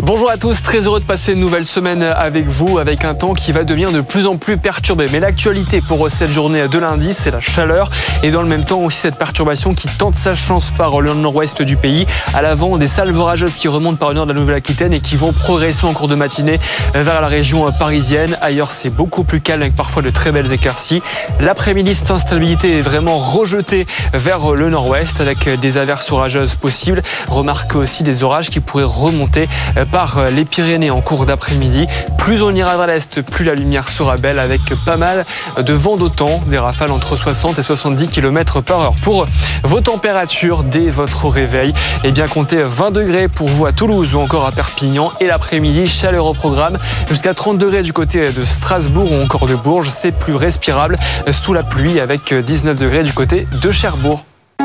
Bonjour à tous, très heureux de passer une nouvelle semaine avec vous, avec un temps qui va devenir de plus en plus perturbé. Mais l'actualité pour cette journée de lundi, c'est la chaleur et dans le même temps aussi cette perturbation qui tente sa chance par le nord-ouest du pays. À l'avant, des salves orageuses qui remontent par le nord de la Nouvelle-Aquitaine et qui vont progresser en cours de matinée vers la région parisienne. Ailleurs, c'est beaucoup plus calme avec parfois de très belles éclaircies. L'après-midi, cette instabilité est vraiment rejetée vers le nord-ouest avec des averses orageuses possibles. Remarquez aussi des orages qui pourraient remonter par les Pyrénées en cours d'après-midi. Plus on ira vers l'est, plus la lumière sera belle avec pas mal de vent d'automne, des rafales entre 60 et 70 km/h. Pour vos températures dès votre réveil, eh bien comptez 20 degrés pour vous à Toulouse ou encore à Perpignan et l'après-midi, chaleur au programme jusqu'à 30 degrés du côté de Strasbourg ou encore de Bourges. C'est plus respirable sous la pluie avec 19 degrés du côté de Cherbourg.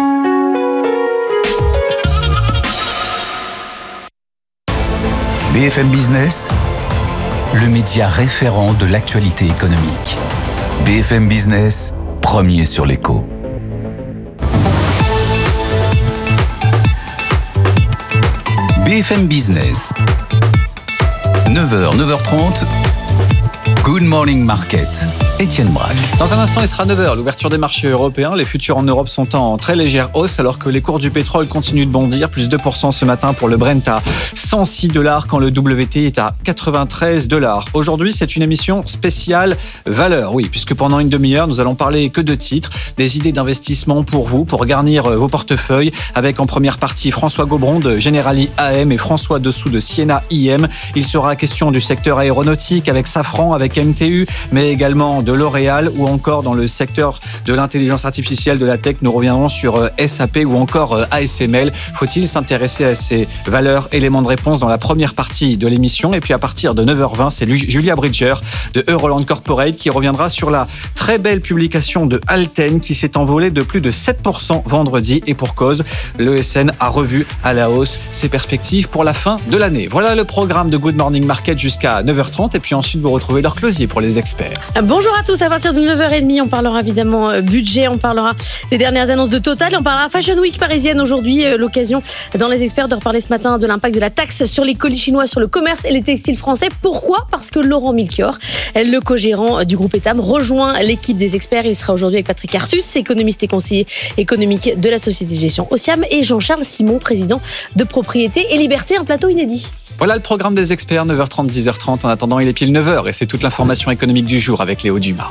BFM Business, le média référent de l'actualité économique. BFM Business, premier sur l'écho. BFM Business, 9h, 9h30, Good Morning Market. Étienne Braque.
Dans un instant, il sera 9h. L'ouverture des marchés européens. Les futurs en Europe sont en très légère hausse alors que les cours du pétrole continuent de bondir. Plus 2% ce matin pour le Brent à $106 quand le WTI est à $93. Aujourd'hui, c'est une émission spéciale valeur. Oui, puisque pendant une demi-heure, nous allons parler que de titres, des idées d'investissement pour vous, pour garnir vos portefeuilles. Avec en première partie François Gobron de Generali AM et François Dessous de Siena IM. Il sera question du secteur aéronautique avec Safran, avec MTU, mais également de L'Oréal ou encore dans le secteur de l'intelligence artificielle, de la tech. Nous reviendrons sur SAP ou encore ASML. Faut-il s'intéresser à ces valeurs? Éléments de réponse dans la première partie de l'émission. Et puis à partir de 9h20, c'est Julia Bridger de Euroland Corporate qui reviendra sur la très belle publication de Alten qui s'est envolée de plus de 7% vendredi. Et pour cause, l'ESN a revu à la hausse ses perspectives pour la fin de l'année. Voilà le programme de Good Morning Market jusqu'à 9h30. Et puis ensuite, vous retrouvez leur closier pour les experts.
Bonjour à tous, à partir de 9h30, on parlera évidemment budget, on parlera des dernières annonces de Total, on parlera Fashion Week parisienne aujourd'hui, l'occasion dans les experts de reparler ce matin de l'impact de la taxe sur les colis chinois sur le commerce et les textiles français. Pourquoi ? Parce que Laurent Milchior, le co-gérant du groupe Etam, rejoint l'équipe des experts. Il sera aujourd'hui avec Patrick Artus, économiste et conseiller économique de la société de gestion Osiam, et Jean-Charles Simon, président de Propriété et Liberté, un plateau inédit.
Voilà le programme des experts, 9h30, 10h30. En attendant, il est pile 9h et c'est toute l'information économique du jour avec Léo Dumas.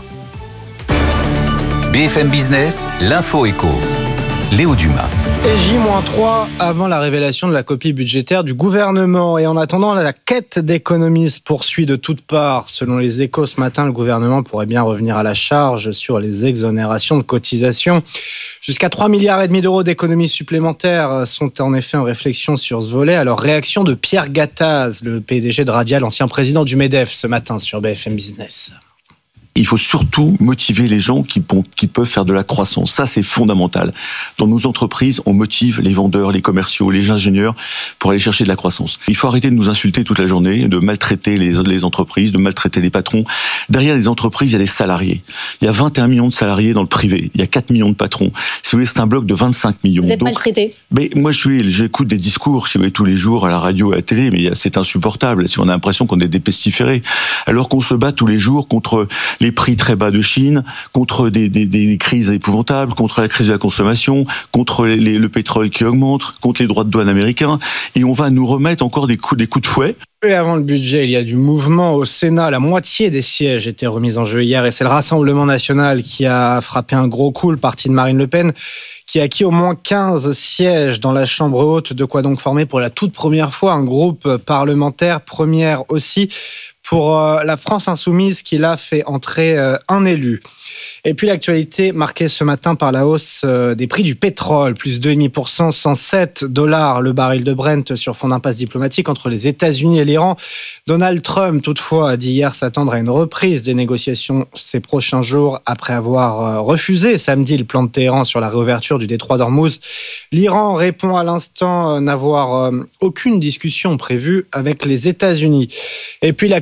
BFM Business, l'info éco. Léo Dumas.
Et J-3 avant la révélation de la copie budgétaire du gouvernement. Et en attendant, la quête d'économie se poursuit de toutes parts. Selon les Échos ce matin, le gouvernement pourrait bien revenir à la charge sur les exonérations de cotisations. Jusqu'à 3,5 milliards d'euros d'économies supplémentaires sont en effet en réflexion sur ce volet. Alors, réaction de Pierre Gattaz, le PDG de Radial, ancien président du MEDEF, ce matin sur BFM Business.
Il faut surtout motiver les gens qui peuvent faire de la croissance. Ça, c'est fondamental. Dans nos entreprises, on motive les vendeurs, les commerciaux, les ingénieurs pour aller chercher de la croissance. Il faut arrêter de nous insulter toute la journée, de maltraiter les entreprises, de maltraiter les patrons. Derrière les entreprises, il y a des salariés. Il y a 21 millions de salariés dans le privé. Il y a 4 millions de patrons. Si vous voulez, c'est un bloc de 25 millions.
Vous êtes maltraité ?
Mais moi, j'écoute des discours, si vous voulez, tous les jours à la radio, à la télé, mais c'est insupportable. On a l'impression qu'on est des pestiférés. Alors qu'on se bat tous les jours contre les prix très bas de Chine, contre des crises épouvantables, contre la crise de la consommation, contre le pétrole qui augmente, contre les droits de douane américains, et on va nous remettre encore des coups de fouet.
Et avant le budget, il y a du mouvement au Sénat. La moitié des sièges étaient remis en jeu hier, et c'est le Rassemblement national qui a frappé un gros coup, le parti de Marine Le Pen, qui a acquis au moins 15 sièges dans la Chambre haute. De quoi donc former pour la toute première fois un groupe parlementaire, première aussi pour la France insoumise qui l'a fait entrer un élu. Et puis l'actualité marquée ce matin par la hausse des prix du pétrole, plus 2,5%, $107 le baril de Brent sur fond d'impasse diplomatique entre les États-Unis et l'Iran. Donald Trump, toutefois, a dit hier s'attendre à une reprise des négociations ces prochains jours après avoir refusé samedi le plan de Téhéran sur la réouverture du détroit d'Ormuz. L'Iran répond à l'instant n'avoir aucune discussion prévue avec les États-Unis. Et puis l'actualité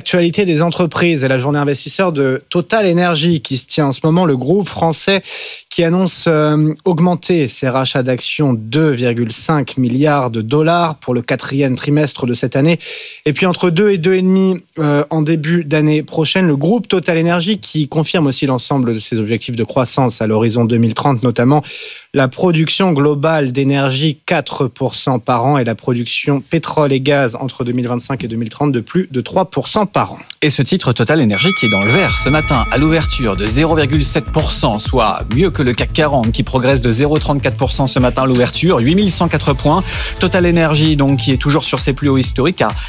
l'actualité des entreprises et la journée investisseur de Total Energy qui se tient en ce moment. Le groupe français qui annonce augmenter ses rachats d'actions 2,5 milliards de dollars pour le 4e trimestre de cette année. Et puis entre 2 et 2,5 en début d'année prochaine, le groupe Total Energy qui confirme aussi l'ensemble de ses objectifs de croissance à l'horizon 2030, notamment la production globale d'énergie 4% par an et la production pétrole et gaz entre 2025 et 2030 de plus de 3% par an.
Et ce titre Total Energy qui est dans le vert ce matin à l'ouverture de 0,7%, soit mieux que le CAC 40 qui progresse de 0,34% ce matin à l'ouverture, 8104 points. Total Energy donc qui est toujours sur ses plus hauts historiques à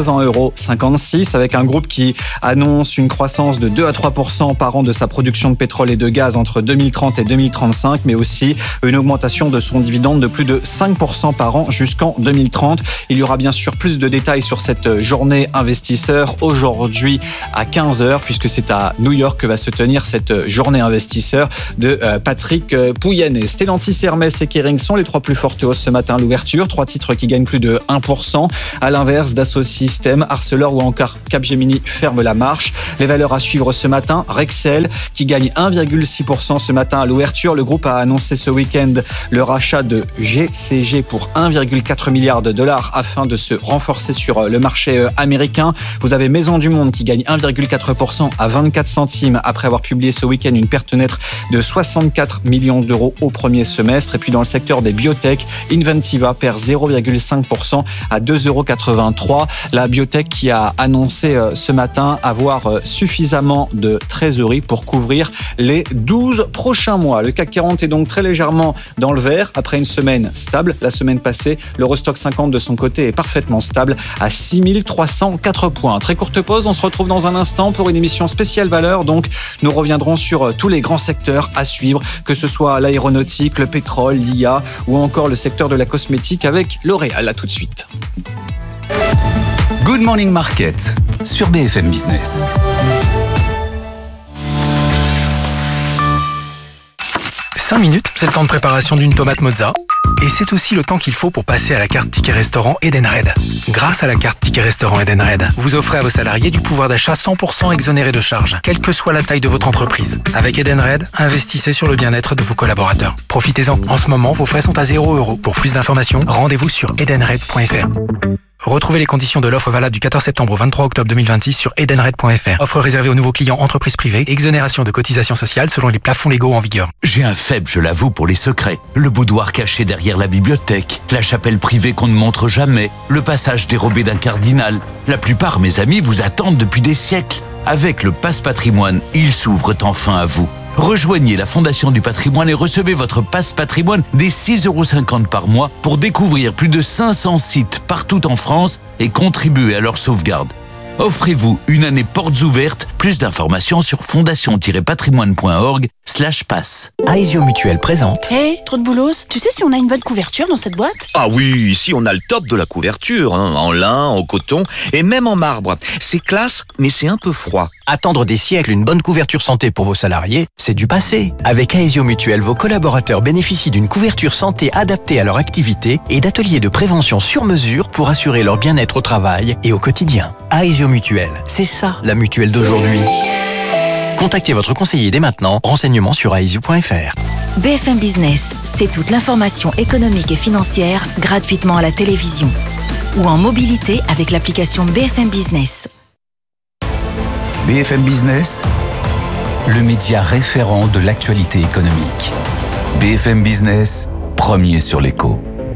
80,56 € avec un groupe qui annonce une croissance de 2 à 3% par an de sa production de pétrole et de gaz entre 2030 et 2035, mais aussi une augmentation de son dividende de plus de 5% par an jusqu'en 2030. Il y aura bien sûr plus de détails sur cette journée investisseur aujourd'hui à 15h, puisque c'est à New York que va se tenir cette journée investisseur de Patrick Pouyanné. Stellantis, Hermès et Kering sont les 3 plus fortes hausses ce matin à l'ouverture. 3 titres qui gagnent plus de 1%. À l'inverse, Dassault Systèmes, Arcelor ou encore Capgemini ferment la marche. Les valeurs à suivre ce matin, Rexel qui gagne 1,6% ce matin à l'ouverture. Le groupe a annoncé ce week-end le rachat de GCG pour 1,4 milliard de dollars afin de se renforcer sur le marché américain. Vous avez Maison du Monde qui gagne 1,4% à 24 centimes après avoir publié ce week-end une perte nette de 64 millions d'euros au premier semestre. Et puis dans le secteur des biotech, Inventiva perd 0,5% à 2,83 €. La biotech qui a annoncé ce matin avoir suffisamment de trésorerie pour couvrir les 12 prochains mois. Le CAC 40 est donc très légèrement dans le vert après une semaine stable. La semaine passée, l'Eurostoxx 50 de son côté est parfaitement stable à 6304 points. Très courte pause, on se retrouve dans un instant pour une émission spéciale valeur. Donc nous reviendrons sur tous les grands secteurs à suivre, que ce soit l'aéronautique, le pétrole, l'IA ou encore le secteur de la cosmétique avec L'Oréal. À tout de suite.
Good Morning Market sur BFM Business.
Minutes, c'est le temps de préparation d'une tomate mozza. Et c'est aussi le temps qu'il faut pour passer à la carte Ticket Restaurant Edenred. Grâce à la carte Ticket Restaurant Edenred, vous offrez à vos salariés du pouvoir d'achat 100% exonéré de charges, quelle que soit la taille de votre entreprise. Avec Edenred, investissez sur le bien-être de vos collaborateurs. Profitez-en. En ce moment, vos frais sont à 0 €. Pour plus d'informations, rendez-vous sur edenred.fr. Retrouvez les conditions de l'offre valable du 14 septembre au 23 octobre 2026 sur edenred.fr. Offre réservée aux nouveaux clients entreprises privées. Exonération de cotisations sociales selon les plafonds légaux en vigueur.
J'ai un faible, je l'avoue, pour les secrets. Le boudoir caché derrière la bibliothèque, la chapelle privée qu'on ne montre jamais, le passage dérobé d'un cardinal. La plupart, mes amis, vous attendent depuis des siècles. Avec le Passe Patrimoine, ils s'ouvrent enfin à vous. Rejoignez la Fondation du Patrimoine et recevez votre Passe Patrimoine dès 6,50 € par mois pour découvrir plus de 500 sites partout en France et contribuer à leur sauvegarde. Offrez-vous une année portes ouvertes. Plus d'informations sur fondation-patrimoine.org/passe.
Aesio Mutuel présente.
Hé, trop de boulos. Tu sais si on a une bonne couverture dans cette boîte?
Ah oui, ici on a le top de la couverture, hein, en lin, en coton et même en marbre. C'est classe, mais c'est un peu froid. Attendre des siècles une bonne couverture santé pour vos salariés, c'est du passé. Avec Aesio Mutuel, vos collaborateurs bénéficient d'une couverture santé adaptée à leur activité et d'ateliers de prévention sur mesure pour assurer leur bien-être au travail et au quotidien. Aesio Mutuel, c'est ça la mutuelle d'aujourd'hui. Contactez votre conseiller dès maintenant. Renseignements sur aesio.fr.
BFM Business, c'est toute l'information économique et financière gratuitement à la télévision ou en mobilité avec l'application BFM Business.
BFM Business, le média référent de l'actualité économique. BFM Business, premier sur l'écho.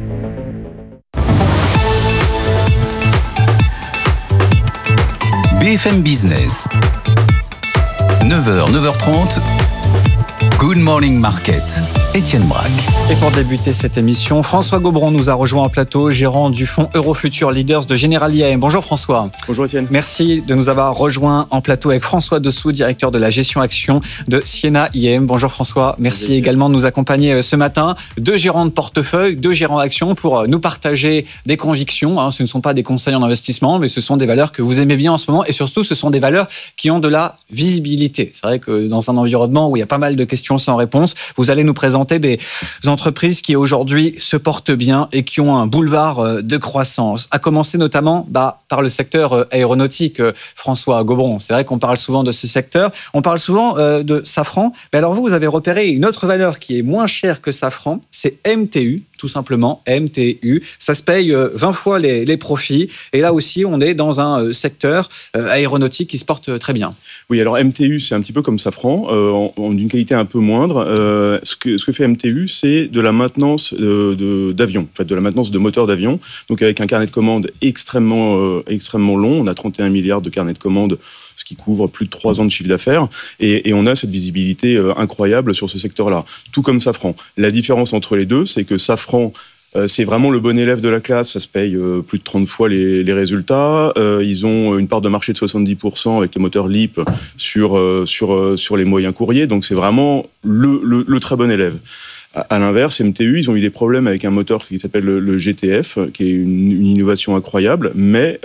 BFM Business, 9h, 9h30, Good Morning Market, Étienne Braque.
Et pour débuter cette émission, François Gobron nous a rejoint en plateau, gérant du fonds Eurofuture Leaders de General IAM. Bonjour François.
Bonjour Étienne.
Merci de nous avoir rejoint en plateau avec François Dessous, directeur de la gestion action de Siena IAM. Bonjour François. Merci également de nous accompagner ce matin. 2 gérants de portefeuille, 2 gérants actions pour nous partager des convictions. Ce ne sont pas des conseils en investissement, mais ce sont des valeurs que vous aimez bien en ce moment et surtout ce sont des valeurs qui ont de la visibilité. C'est vrai que dans un environnement où il y a pas mal de questions questions sans réponse. Vous allez nous présenter des entreprises qui aujourd'hui se portent bien et qui ont un boulevard de croissance. À commencer notamment par le secteur aéronautique, François Gobron. C'est vrai qu'on parle souvent de ce secteur. On parle souvent de Safran. Mais alors vous avez repéré une autre valeur qui est moins chère que Safran, c'est MTU. Tout simplement, MTU. Ça se paye 20 fois les profits. Et là aussi, on est dans un secteur aéronautique qui se porte très bien.
Oui, alors MTU, c'est un petit peu comme Safran, d'une qualité un peu moindre. Ce que fait MTU, c'est de la maintenance d'avions, en fait, de la maintenance de moteurs d'avions. Donc avec un carnet de commandes extrêmement long. On a 31 milliards de carnets de commandes, ce qui couvre plus de 3 ans de chiffre d'affaires. Et on a cette visibilité incroyable sur ce secteur-là, tout comme Safran. La différence entre les deux, c'est que Safran, c'est vraiment le bon élève de la classe, ça se paye plus de 30 fois les résultats. Ils ont une part de marché de 70% avec les moteurs LEAP sur les moyens courriers, donc c'est vraiment le très bon élève. À l'inverse, MTU, ils ont eu des problèmes avec un moteur qui s'appelle le GTF, qui est une innovation incroyable, mais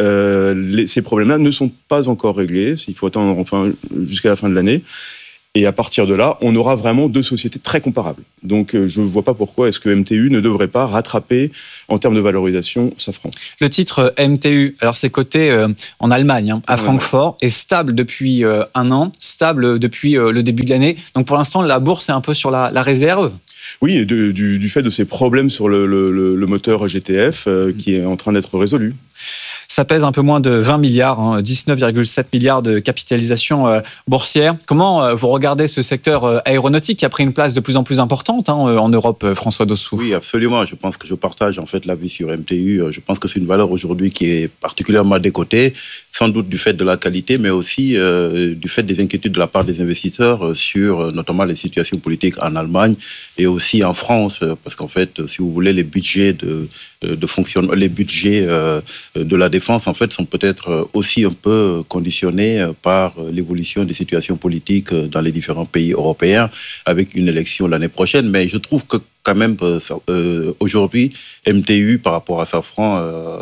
ces problèmes-là ne sont pas encore réglés. Il faut attendre jusqu'à la fin de l'année. Et à partir de là, on aura vraiment deux sociétés très comparables. Donc, je ne vois pas pourquoi est-ce que MTU ne devrait pas rattraper, en termes de valorisation, Safran.
Le titre MTU, alors c'est coté en Allemagne, à Francfort, est stable depuis un an, stable depuis le début de l'année. Donc, pour l'instant, la bourse est un peu sur la réserve.
Oui, du fait de ces problèmes sur le moteur GTF qui est en train d'être résolu.
Ça pèse un peu moins de 20 milliards, 19,7 milliards de capitalisation boursière. Comment vous regardez ce secteur aéronautique qui a pris une place de plus en plus importante en Europe, François Dossou?
Oui, absolument. Je pense que je partage en fait l'avis sur MTU. Je pense que c'est une valeur aujourd'hui qui est particulièrement décotée, sans doute du fait de la qualité, mais aussi du fait des inquiétudes de la part des investisseurs sur notamment les situations politiques en Allemagne et aussi en France, parce qu'en fait, si vous voulez, les budgets de fonctionnement, les budgets de la défense, en fait, sont peut-être aussi un peu conditionnés par l'évolution des situations politiques dans les différents pays européens, avec une élection l'année prochaine. Mais je trouve que quand même, aujourd'hui, MTU, par rapport à Safran,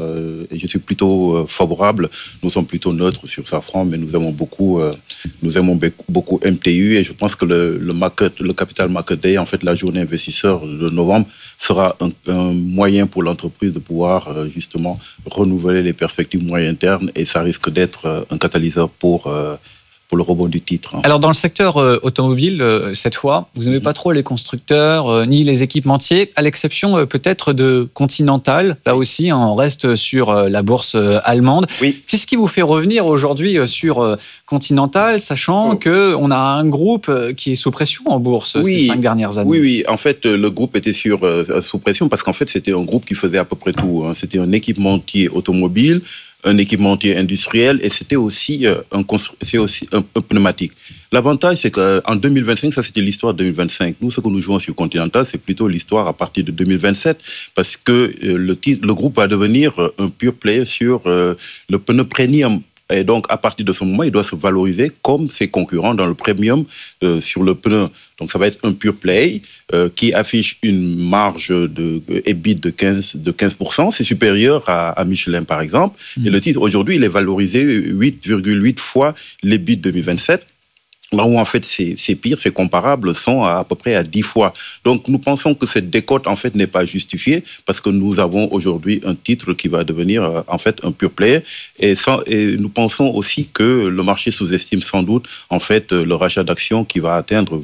je suis plutôt favorable. Nous sommes plutôt neutres sur Safran, mais nous aimons beaucoup MTU. Et je pense que le Capital Market Day, en fait, la journée investisseur de novembre, sera un moyen pour l'entreprise de pouvoir justement renouveler les perspectives moyen terme. Et ça risque d'être un catalyseur pour le rebond du titre.
Alors, dans le secteur automobile, cette fois, vous n'aimez pas trop les constructeurs ni les équipementiers, à l'exception peut-être de Continental. Là aussi, on reste sur la bourse allemande.
Oui.
Qu'est-ce qui vous fait revenir aujourd'hui sur Continental, sachant qu'on a un groupe qui est sous pression en bourse ces 5 dernières années?
Oui. En fait, le groupe était sous pression parce qu'en fait, c'était un groupe qui faisait à peu près tout. C'était un équipementier automobile, un équipementier industriel et c'était aussi un pneumatique. L'avantage, c'est qu'en 2025, ça c'était l'histoire de 2025. Nous, ce que nous jouons sur Continental, c'est plutôt l'histoire à partir de 2027 parce que le groupe va devenir un pure play sur le pneu premium. Et donc, à partir de ce moment, il doit se valoriser comme ses concurrents dans le premium sur le pneu. Donc, ça va être un pure play qui affiche une marge de EBIT de 15%. C'est supérieur à Michelin, par exemple. Et le titre, aujourd'hui, il est valorisé 8,8 fois l'EBIT 2027. Là où en fait c'est pire, c'est comparable, sont à peu près à 10 fois. Donc nous pensons que cette décote en fait n'est pas justifiée parce que nous avons aujourd'hui un titre qui va devenir en fait un pure play et nous pensons aussi que le marché sous-estime sans doute en fait le rachat d'actions qui va atteindre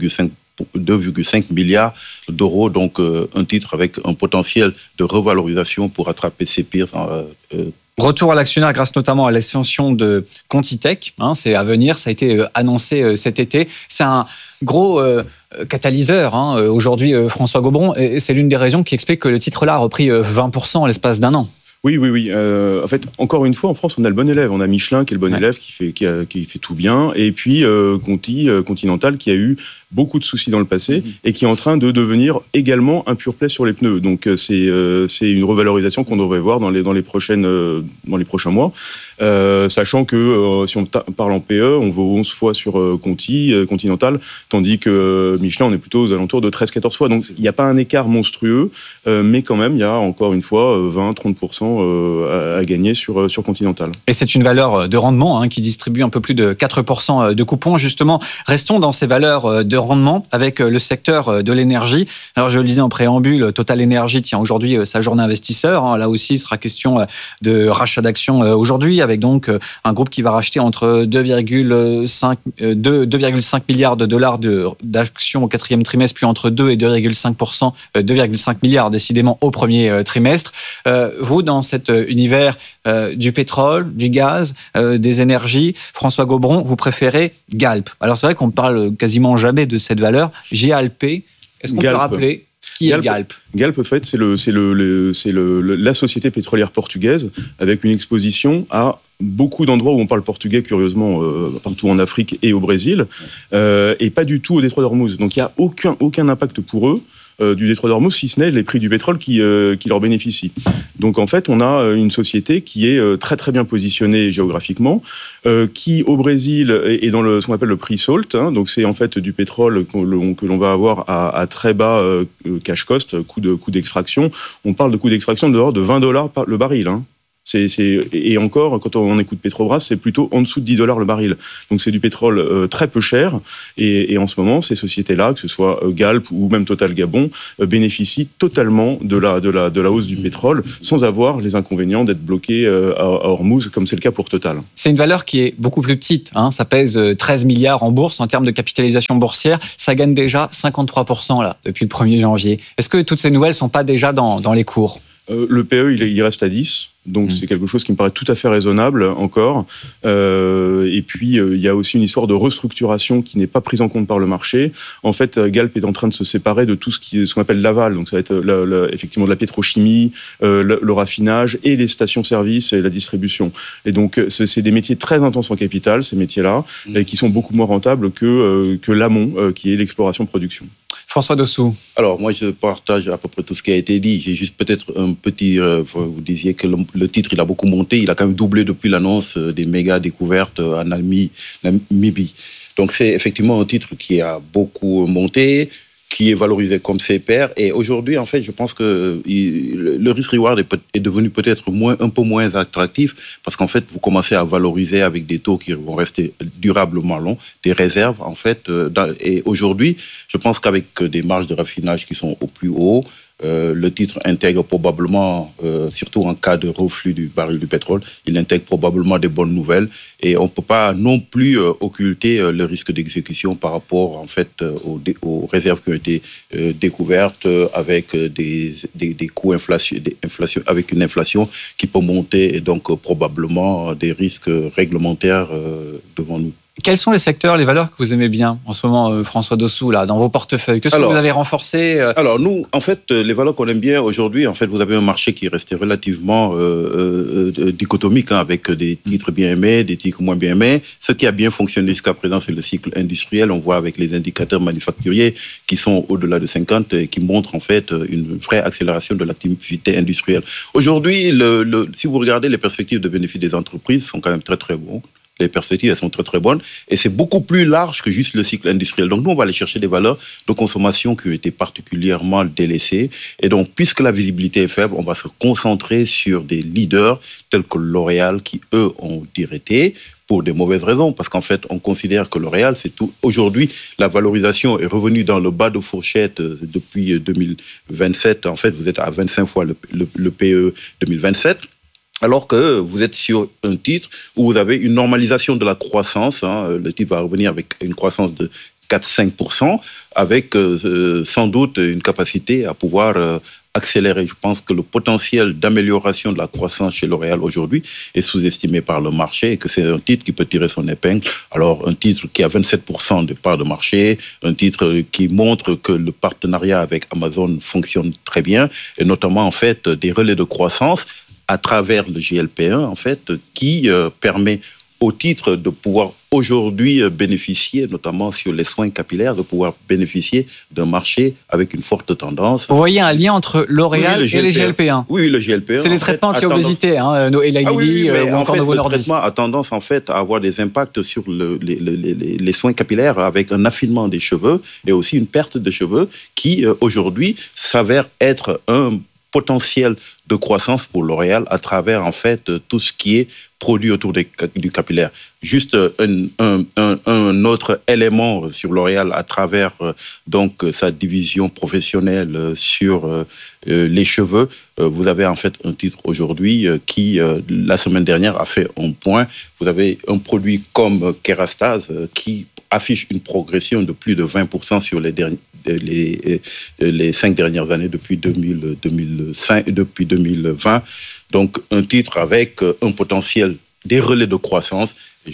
2,5 milliards d'euros, donc un titre avec un potentiel de revalorisation pour rattraper ses pires.
Retour à l'actionnaire grâce notamment à l'extension de Contitech, c'est à venir, ça a été annoncé cet été. C'est un gros catalyseur aujourd'hui, François Gobron, et c'est l'une des raisons qui explique que le titre-là a repris 20% en l'espace d'un an.
Oui. En fait, encore une fois, en France, on a le bon élève. On a Michelin qui est le bon élève, qui fait tout bien. Et puis, Continental, qui a eu beaucoup de soucis dans le passé et qui est en train de devenir également un pure play sur les pneus. Donc, c'est une revalorisation qu'on devrait voir dans les prochains mois. Sachant que si on parle en PE, on vaut 11 fois sur Continental, tandis que Michelin, on est plutôt aux alentours de 13-14 fois. Donc, il n'y a pas un écart monstrueux, mais quand même, il y a encore une fois 20-30% à gagner sur Continental.
Et c'est une valeur de rendement qui distribue un peu plus de 4% de coupons. Justement, restons dans ces valeurs de rendement avec le secteur de l'énergie. Alors, je le disais en préambule, Total Energy tient aujourd'hui sa journée investisseur. Là aussi, il sera question de rachat d'actions aujourd'hui, avec donc un groupe qui va racheter entre 2,5 milliards de dollars d'actions au quatrième trimestre, puis entre 2 et 2,5 milliards décidément au premier trimestre. Vous, dans cet univers du pétrole, du gaz, des énergies, François Gobron, vous préférez Galp. Alors c'est vrai qu'on ne parle quasiment jamais de cette valeur. GALP, est-ce qu'on peut rappeler qui est Galp ?
Galp, en fait, c'est la société pétrolière portugaise avec une exposition à beaucoup d'endroits où on parle portugais, curieusement, partout en Afrique et au Brésil, et pas du tout au détroit d'Ormuz. Donc il n'y a aucun impact pour eux du détroit d'Ormuz, si ce n'est les prix du pétrole qui leur bénéficient. Donc en fait, on a une société qui est très très bien positionnée géographiquement, qui au Brésil est dans ce qu'on appelle le pre-salt, donc c'est en fait du pétrole que l'on va avoir à très bas cash cost, coût d'extraction. On parle de coût d'extraction de l'ordre de $20 le baril. Et encore, quand on écoute Petrobras, c'est plutôt en dessous de $10 le baril. Donc c'est du pétrole très peu cher. Et en ce moment, ces sociétés-là, que ce soit Galp ou même Total Gabon, bénéficient totalement de la hausse du pétrole, sans avoir les inconvénients d'être bloqués à Hormuz, comme c'est le cas pour Total.
C'est une valeur qui est beaucoup plus petite. Ça pèse 13 milliards en bourse en termes de capitalisation boursière. Ça gagne déjà 53% là, depuis le 1er janvier. Est-ce que toutes ces nouvelles ne sont pas déjà dans les cours ?
Le PE, il reste à 10. Donc c'est quelque chose qui me paraît tout à fait raisonnable encore. Et puis il y a aussi une histoire de restructuration qui n'est pas prise en compte par le marché. En fait, Galp est en train de se séparer de tout ce qu'on appelle l'aval. Donc ça va être effectivement de la pétrochimie, le raffinage et les stations-service et la distribution. Et donc c'est des métiers très intenses en capital, ces métiers-là, et qui sont beaucoup moins rentables que l'amont, qui est l'exploration-production.
François Dossou.
Alors, moi, je partage à peu près tout ce qui a été dit. J'ai juste peut-être un petit... vous disiez que le titre, il a beaucoup monté. Il a quand même doublé depuis l'annonce des méga découvertes en Namibie. Donc, c'est effectivement un titre qui a beaucoup monté, qui est valorisé comme ses pairs. Et aujourd'hui, en fait, je pense que le risk-reward est devenu peut-être un peu moins attractif parce qu'en fait, vous commencez à valoriser avec des taux qui vont rester durablement longs, des réserves, en fait. Et aujourd'hui, je pense qu'avec des marges de raffinage qui sont au plus haut, le titre intègre probablement, surtout en cas de reflux du baril du pétrole, il intègre probablement des bonnes nouvelles et on ne peut pas non plus occulter le risque d'exécution par rapport en fait aux réserves qui ont été découvertes avec des coûts avec une inflation qui peut monter et donc probablement des risques réglementaires devant nous.
Quels sont les secteurs, les valeurs que vous aimez bien en ce moment, François Dossou, là, dans vos portefeuilles ? Qu'est-ce que vous avez renforcé ?
Alors, nous, en fait, les valeurs qu'on aime bien aujourd'hui, en fait, vous avez un marché qui est resté relativement dichotomique, avec des titres bien aimés, des titres moins bien aimés. Ce qui a bien fonctionné jusqu'à présent, c'est le cycle industriel. On voit avec les indicateurs manufacturiers qui sont au-delà de 50 et qui montrent, en fait, une vraie accélération de l'activité industrielle. Aujourd'hui, si vous regardez les perspectives de bénéfices des entreprises, sont quand même très, très bonnes. Les perspectives, elles sont très, très bonnes. Et c'est beaucoup plus large que juste le cycle industriel. Donc, nous, on va aller chercher des valeurs de consommation qui ont été particulièrement délaissées. Et donc, puisque la visibilité est faible, on va se concentrer sur des leaders tels que L'Oréal qui, eux, ont directé pour des mauvaises raisons. Parce qu'en fait, on considère que L'Oréal, c'est tout. Aujourd'hui, la valorisation est revenue dans le bas de fourchette depuis 2027. En fait, vous êtes à 25 fois le PE 2027. Alors que vous êtes sur un titre où vous avez une normalisation de la croissance. Le titre va revenir avec une croissance de 4-5%, avec sans doute une capacité à pouvoir accélérer. Je pense que le potentiel d'amélioration de la croissance chez L'Oréal aujourd'hui est sous-estimé par le marché et que c'est un titre qui peut tirer son épingle. Alors, un titre qui a 27% de part de marché, un titre qui montre que le partenariat avec Amazon fonctionne très bien, et notamment, en fait, des relais de croissance à travers le GLP1, en fait, qui permet au titre de pouvoir aujourd'hui bénéficier, notamment sur les soins capillaires, de pouvoir bénéficier d'un marché avec une forte tendance.
Vous voyez un lien entre L'Oréal et les GLP1 ?
Oui, le GLP1.
C'est les traitements anti-obésité, Eli Lilly ou encore Novo Nordisk.
Le traitement a tendance, en fait, à avoir des impacts sur les soins capillaires avec un affinement des cheveux et aussi une perte de cheveux qui, aujourd'hui, s'avère être un potentiel de croissance pour L'Oréal à travers en fait tout ce qui est produit autour du capillaire. Juste un autre élément sur L'Oréal à travers donc sa division professionnelle sur les cheveux. Vous avez en fait un titre aujourd'hui qui la semaine dernière a fait un point. Vous avez un produit comme Kérastase qui affiche une progression de plus de 20% sur les 5 dernières années depuis 2020. Donc un titre avec un potentiel des relais de croissance. Et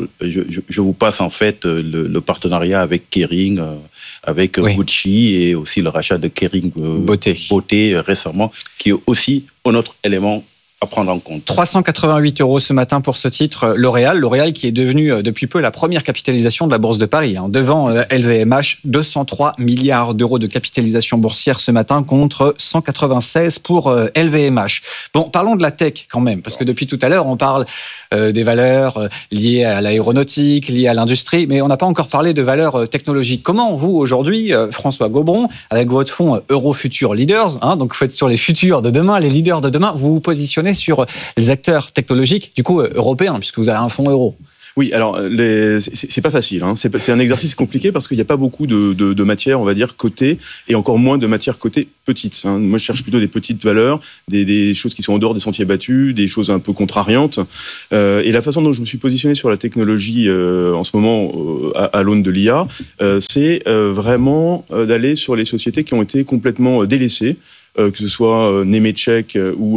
je vous passe en fait le partenariat avec Kering, avec Gucci et aussi le rachat de Kering Beauté récemment, qui est aussi un autre élément à prendre en compte.
388 € ce matin pour ce titre L'Oréal qui est devenu depuis peu la première capitalisation de la Bourse de Paris, devant LVMH, 203 milliards d'euros de capitalisation boursière ce matin contre 196 pour LVMH. Bon, parlons de la tech quand même, parce que depuis tout à l'heure, on parle des valeurs liées à l'aéronautique, liées à l'industrie, mais on n'a pas encore parlé de valeurs technologiques. Comment vous, aujourd'hui, François Gobron, avec votre fonds Eurofuture Leaders, donc vous faites sur les futurs de demain, les leaders de demain, vous vous positionnez sur les acteurs technologiques, du coup, européens, puisque vous avez un fonds euro?
Oui, alors c'est pas facile. C'est un exercice compliqué parce qu'il n'y a pas beaucoup de matières, on va dire, cotées, et encore moins de matières cotées petites. Moi, je cherche plutôt des petites valeurs, des choses qui sont en dehors des sentiers battus, des choses un peu contrariantes. Et la façon dont je me suis positionné sur la technologie en ce moment à l'aune de l'IA, c'est vraiment d'aller sur les sociétés qui ont été complètement délaissées. Que ce soit Nemetschek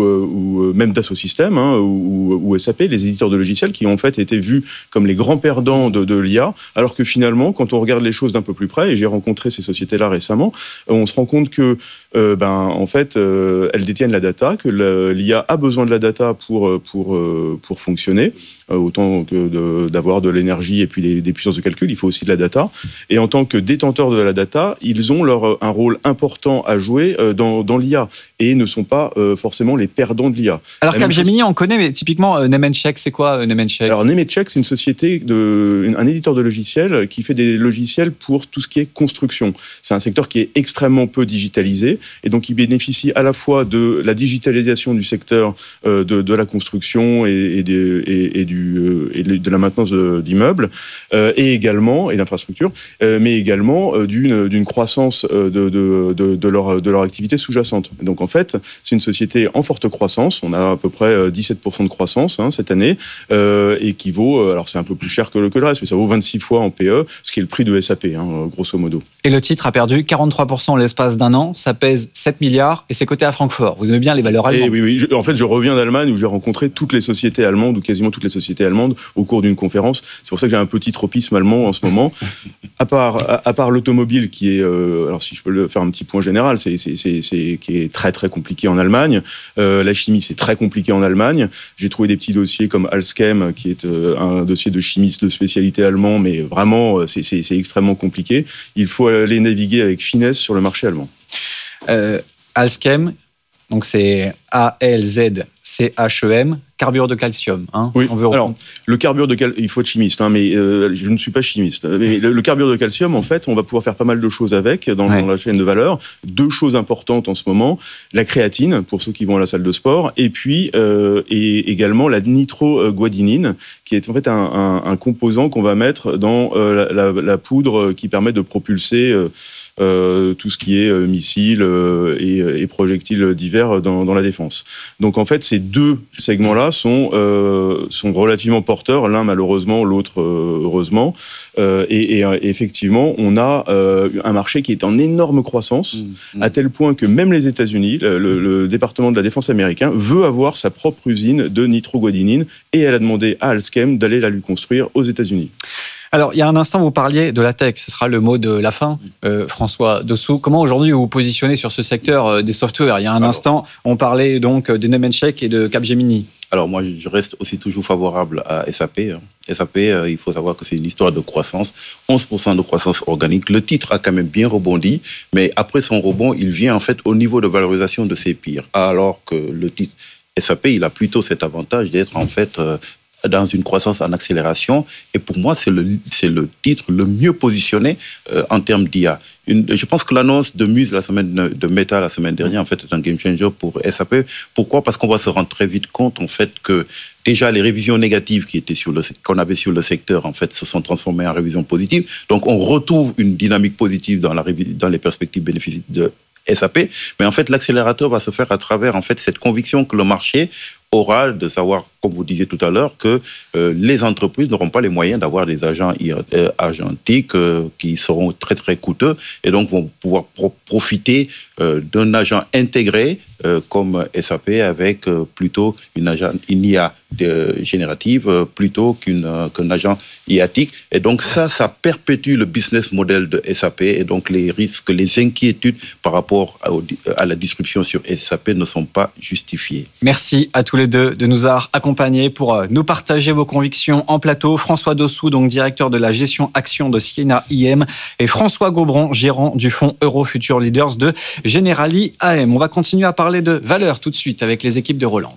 ou même Dassault Systèmes ou SAP, les éditeurs de logiciels qui ont en fait été vus comme les grands perdants de l'IA, alors que finalement, quand on regarde les choses d'un peu plus près, et j'ai rencontré ces sociétés-là récemment, on se rend compte que en fait, elles détiennent la data, que l'IA a besoin de la data pour fonctionner, autant que d'avoir de l'énergie et puis des puissances de calcul, il faut aussi de la data. Et en tant que détenteurs de la data, ils ont un rôle important à jouer dans l'IA et ne sont pas forcément les perdants de l'IA.
Alors Capgemini, on connaît, mais typiquement Nemetschek, c'est quoi Nemetschek?
Alors Nemetschek, c'est une société, un éditeur de logiciels qui fait des logiciels pour tout ce qui est construction. C'est un secteur qui est extrêmement peu digitalisé et donc il bénéficie à la fois de la digitalisation du secteur de la construction et de la maintenance d'immeubles et d'infrastructures, mais également d'une croissance de leur activité sous-jacente. Donc en fait, c'est une société en forte croissance. On a à peu près 17% de croissance cette année et qui vaut, alors c'est un peu plus cher que le reste, mais ça vaut 26 fois en PE, ce qui est le prix de SAP, grosso modo.
Et le titre a perdu 43% en l'espace d'un an, ça pèse 7 milliards et c'est coté à Francfort. Vous aimez bien les valeurs allemandes?
Oui. En fait, je reviens d'Allemagne où j'ai rencontré toutes les sociétés allemandes, ou quasiment toutes les sociétés allemandes, au cours d'une conférence. C'est pour ça que j'ai un petit tropisme allemand en ce moment. À part l'automobile qui est, alors si je peux le faire un petit point général, qui est très très compliqué en Allemagne. La chimie, c'est très compliqué en Allemagne. J'ai trouvé des petits dossiers comme Alskem, qui est un dossier de chimiste de spécialité allemand, mais vraiment, c'est extrêmement compliqué. Il faut aller naviguer avec finesse sur le marché allemand.
Alskem, donc c'est ALZCHEM, carbure de calcium.
Oui, alors le carbure de calcium, il faut être chimiste, mais je ne suis pas chimiste. Mais le carbure de calcium, en fait, on va pouvoir faire pas mal de choses avec dans la chaîne de valeur. 2 choses importantes en ce moment, la créatine, pour ceux qui vont à la salle de sport, et puis et également la nitroguanidine, qui est en fait un composant qu'on va mettre dans la poudre qui permet de propulser tout ce qui est missiles et projectiles divers dans la défense. Donc en fait, ces 2 segments-là sont relativement porteurs, l'un malheureusement, l'autre heureusement. Et effectivement, on a un marché qui est en énorme croissance, à tel point que même les États-Unis, le département de la défense américain, veut avoir sa propre usine de nitroguanidine et elle a demandé à Alskem d'aller la lui construire aux États-Unis.
Alors, il y a un instant, vous parliez de la tech. Ce sera le mot de la fin, François Dossou. Comment aujourd'hui vous vous positionnez sur ce secteur des softwares? Il y a un instant, on parlait donc de Nemetschek et de Capgemini.
Alors moi, je reste aussi toujours favorable à SAP. SAP, il faut savoir que c'est une histoire de croissance, 11% de croissance organique. Le titre a quand même bien rebondi, mais après son rebond, il vient en fait au niveau de valorisation de ses pairs. Alors que le titre SAP, il a plutôt cet avantage d'être en fait dans une croissance en accélération. Et pour moi, c'est le titre le mieux positionné en termes d'IA. Je pense que l'annonce de Muse de Meta la semaine dernière, en fait, est un game changer pour SAP. Pourquoi ? Parce qu'on va se rendre très vite compte, en fait, que déjà les révisions négatives qu'on avait sur le secteur, en fait, se sont transformées en révisions positives. Donc, on retrouve une dynamique positive dans les perspectives bénéfices de SAP. Mais en fait, l'accélérateur va se faire à travers, en fait, cette conviction que le marché aura de savoir, comme vous disiez tout à l'heure, que les entreprises n'auront pas les moyens d'avoir des agents argentiques qui seront très très coûteux et donc vont pouvoir profiter d'un agent intégré comme SAP avec plutôt une IA générative plutôt qu'un agent IAtique. Et donc ça perpétue le business model de SAP et donc les risques, les inquiétudes par rapport à la disruption sur SAP ne sont pas justifiées.
Merci à tous les deux de nous avoir accompagnés pour nous partager vos convictions en plateau. François Dossou, donc directeur de la gestion action de Siena IM, et François Gaubron, gérant du fonds Euro Future Leaders de Generali AM. On va continuer à parler de valeurs tout de suite avec les équipes de Roland.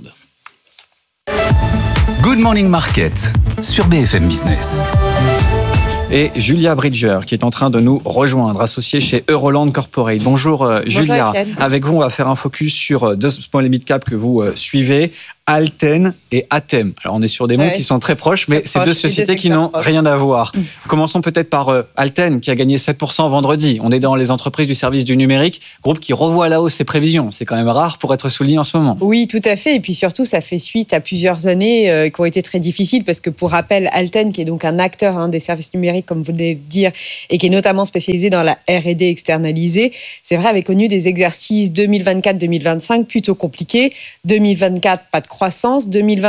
Good Morning Market sur BFM Business.
Et Julia Bridger qui est en train de nous rejoindre, associée chez Euroland Corporate. Bonjour Julia. Avec vous, on va faire un focus sur deux small et mid cap que vous suivez, Alten et Atem. Alors on est sur des mots qui sont très proches, mais c'est deux sociétés qui n'ont rien à voir. Commençons peut-être par Alten qui a gagné 7% vendredi. On est dans les entreprises du service du numérique, groupe qui revoit à la hausse ses prévisions. C'est quand même rare pour être souligné en ce moment.
Oui, tout à fait. Et puis surtout, ça fait suite à plusieurs années qui ont été très difficiles parce que pour rappel, Alten, qui est donc un acteur des services numériques, comme vous venez de le dire, et qui est notamment spécialisé dans la R&D externalisée, c'est vrai, avait connu des exercices 2024-2025 plutôt compliqués. 2024, pas de croissance. 2020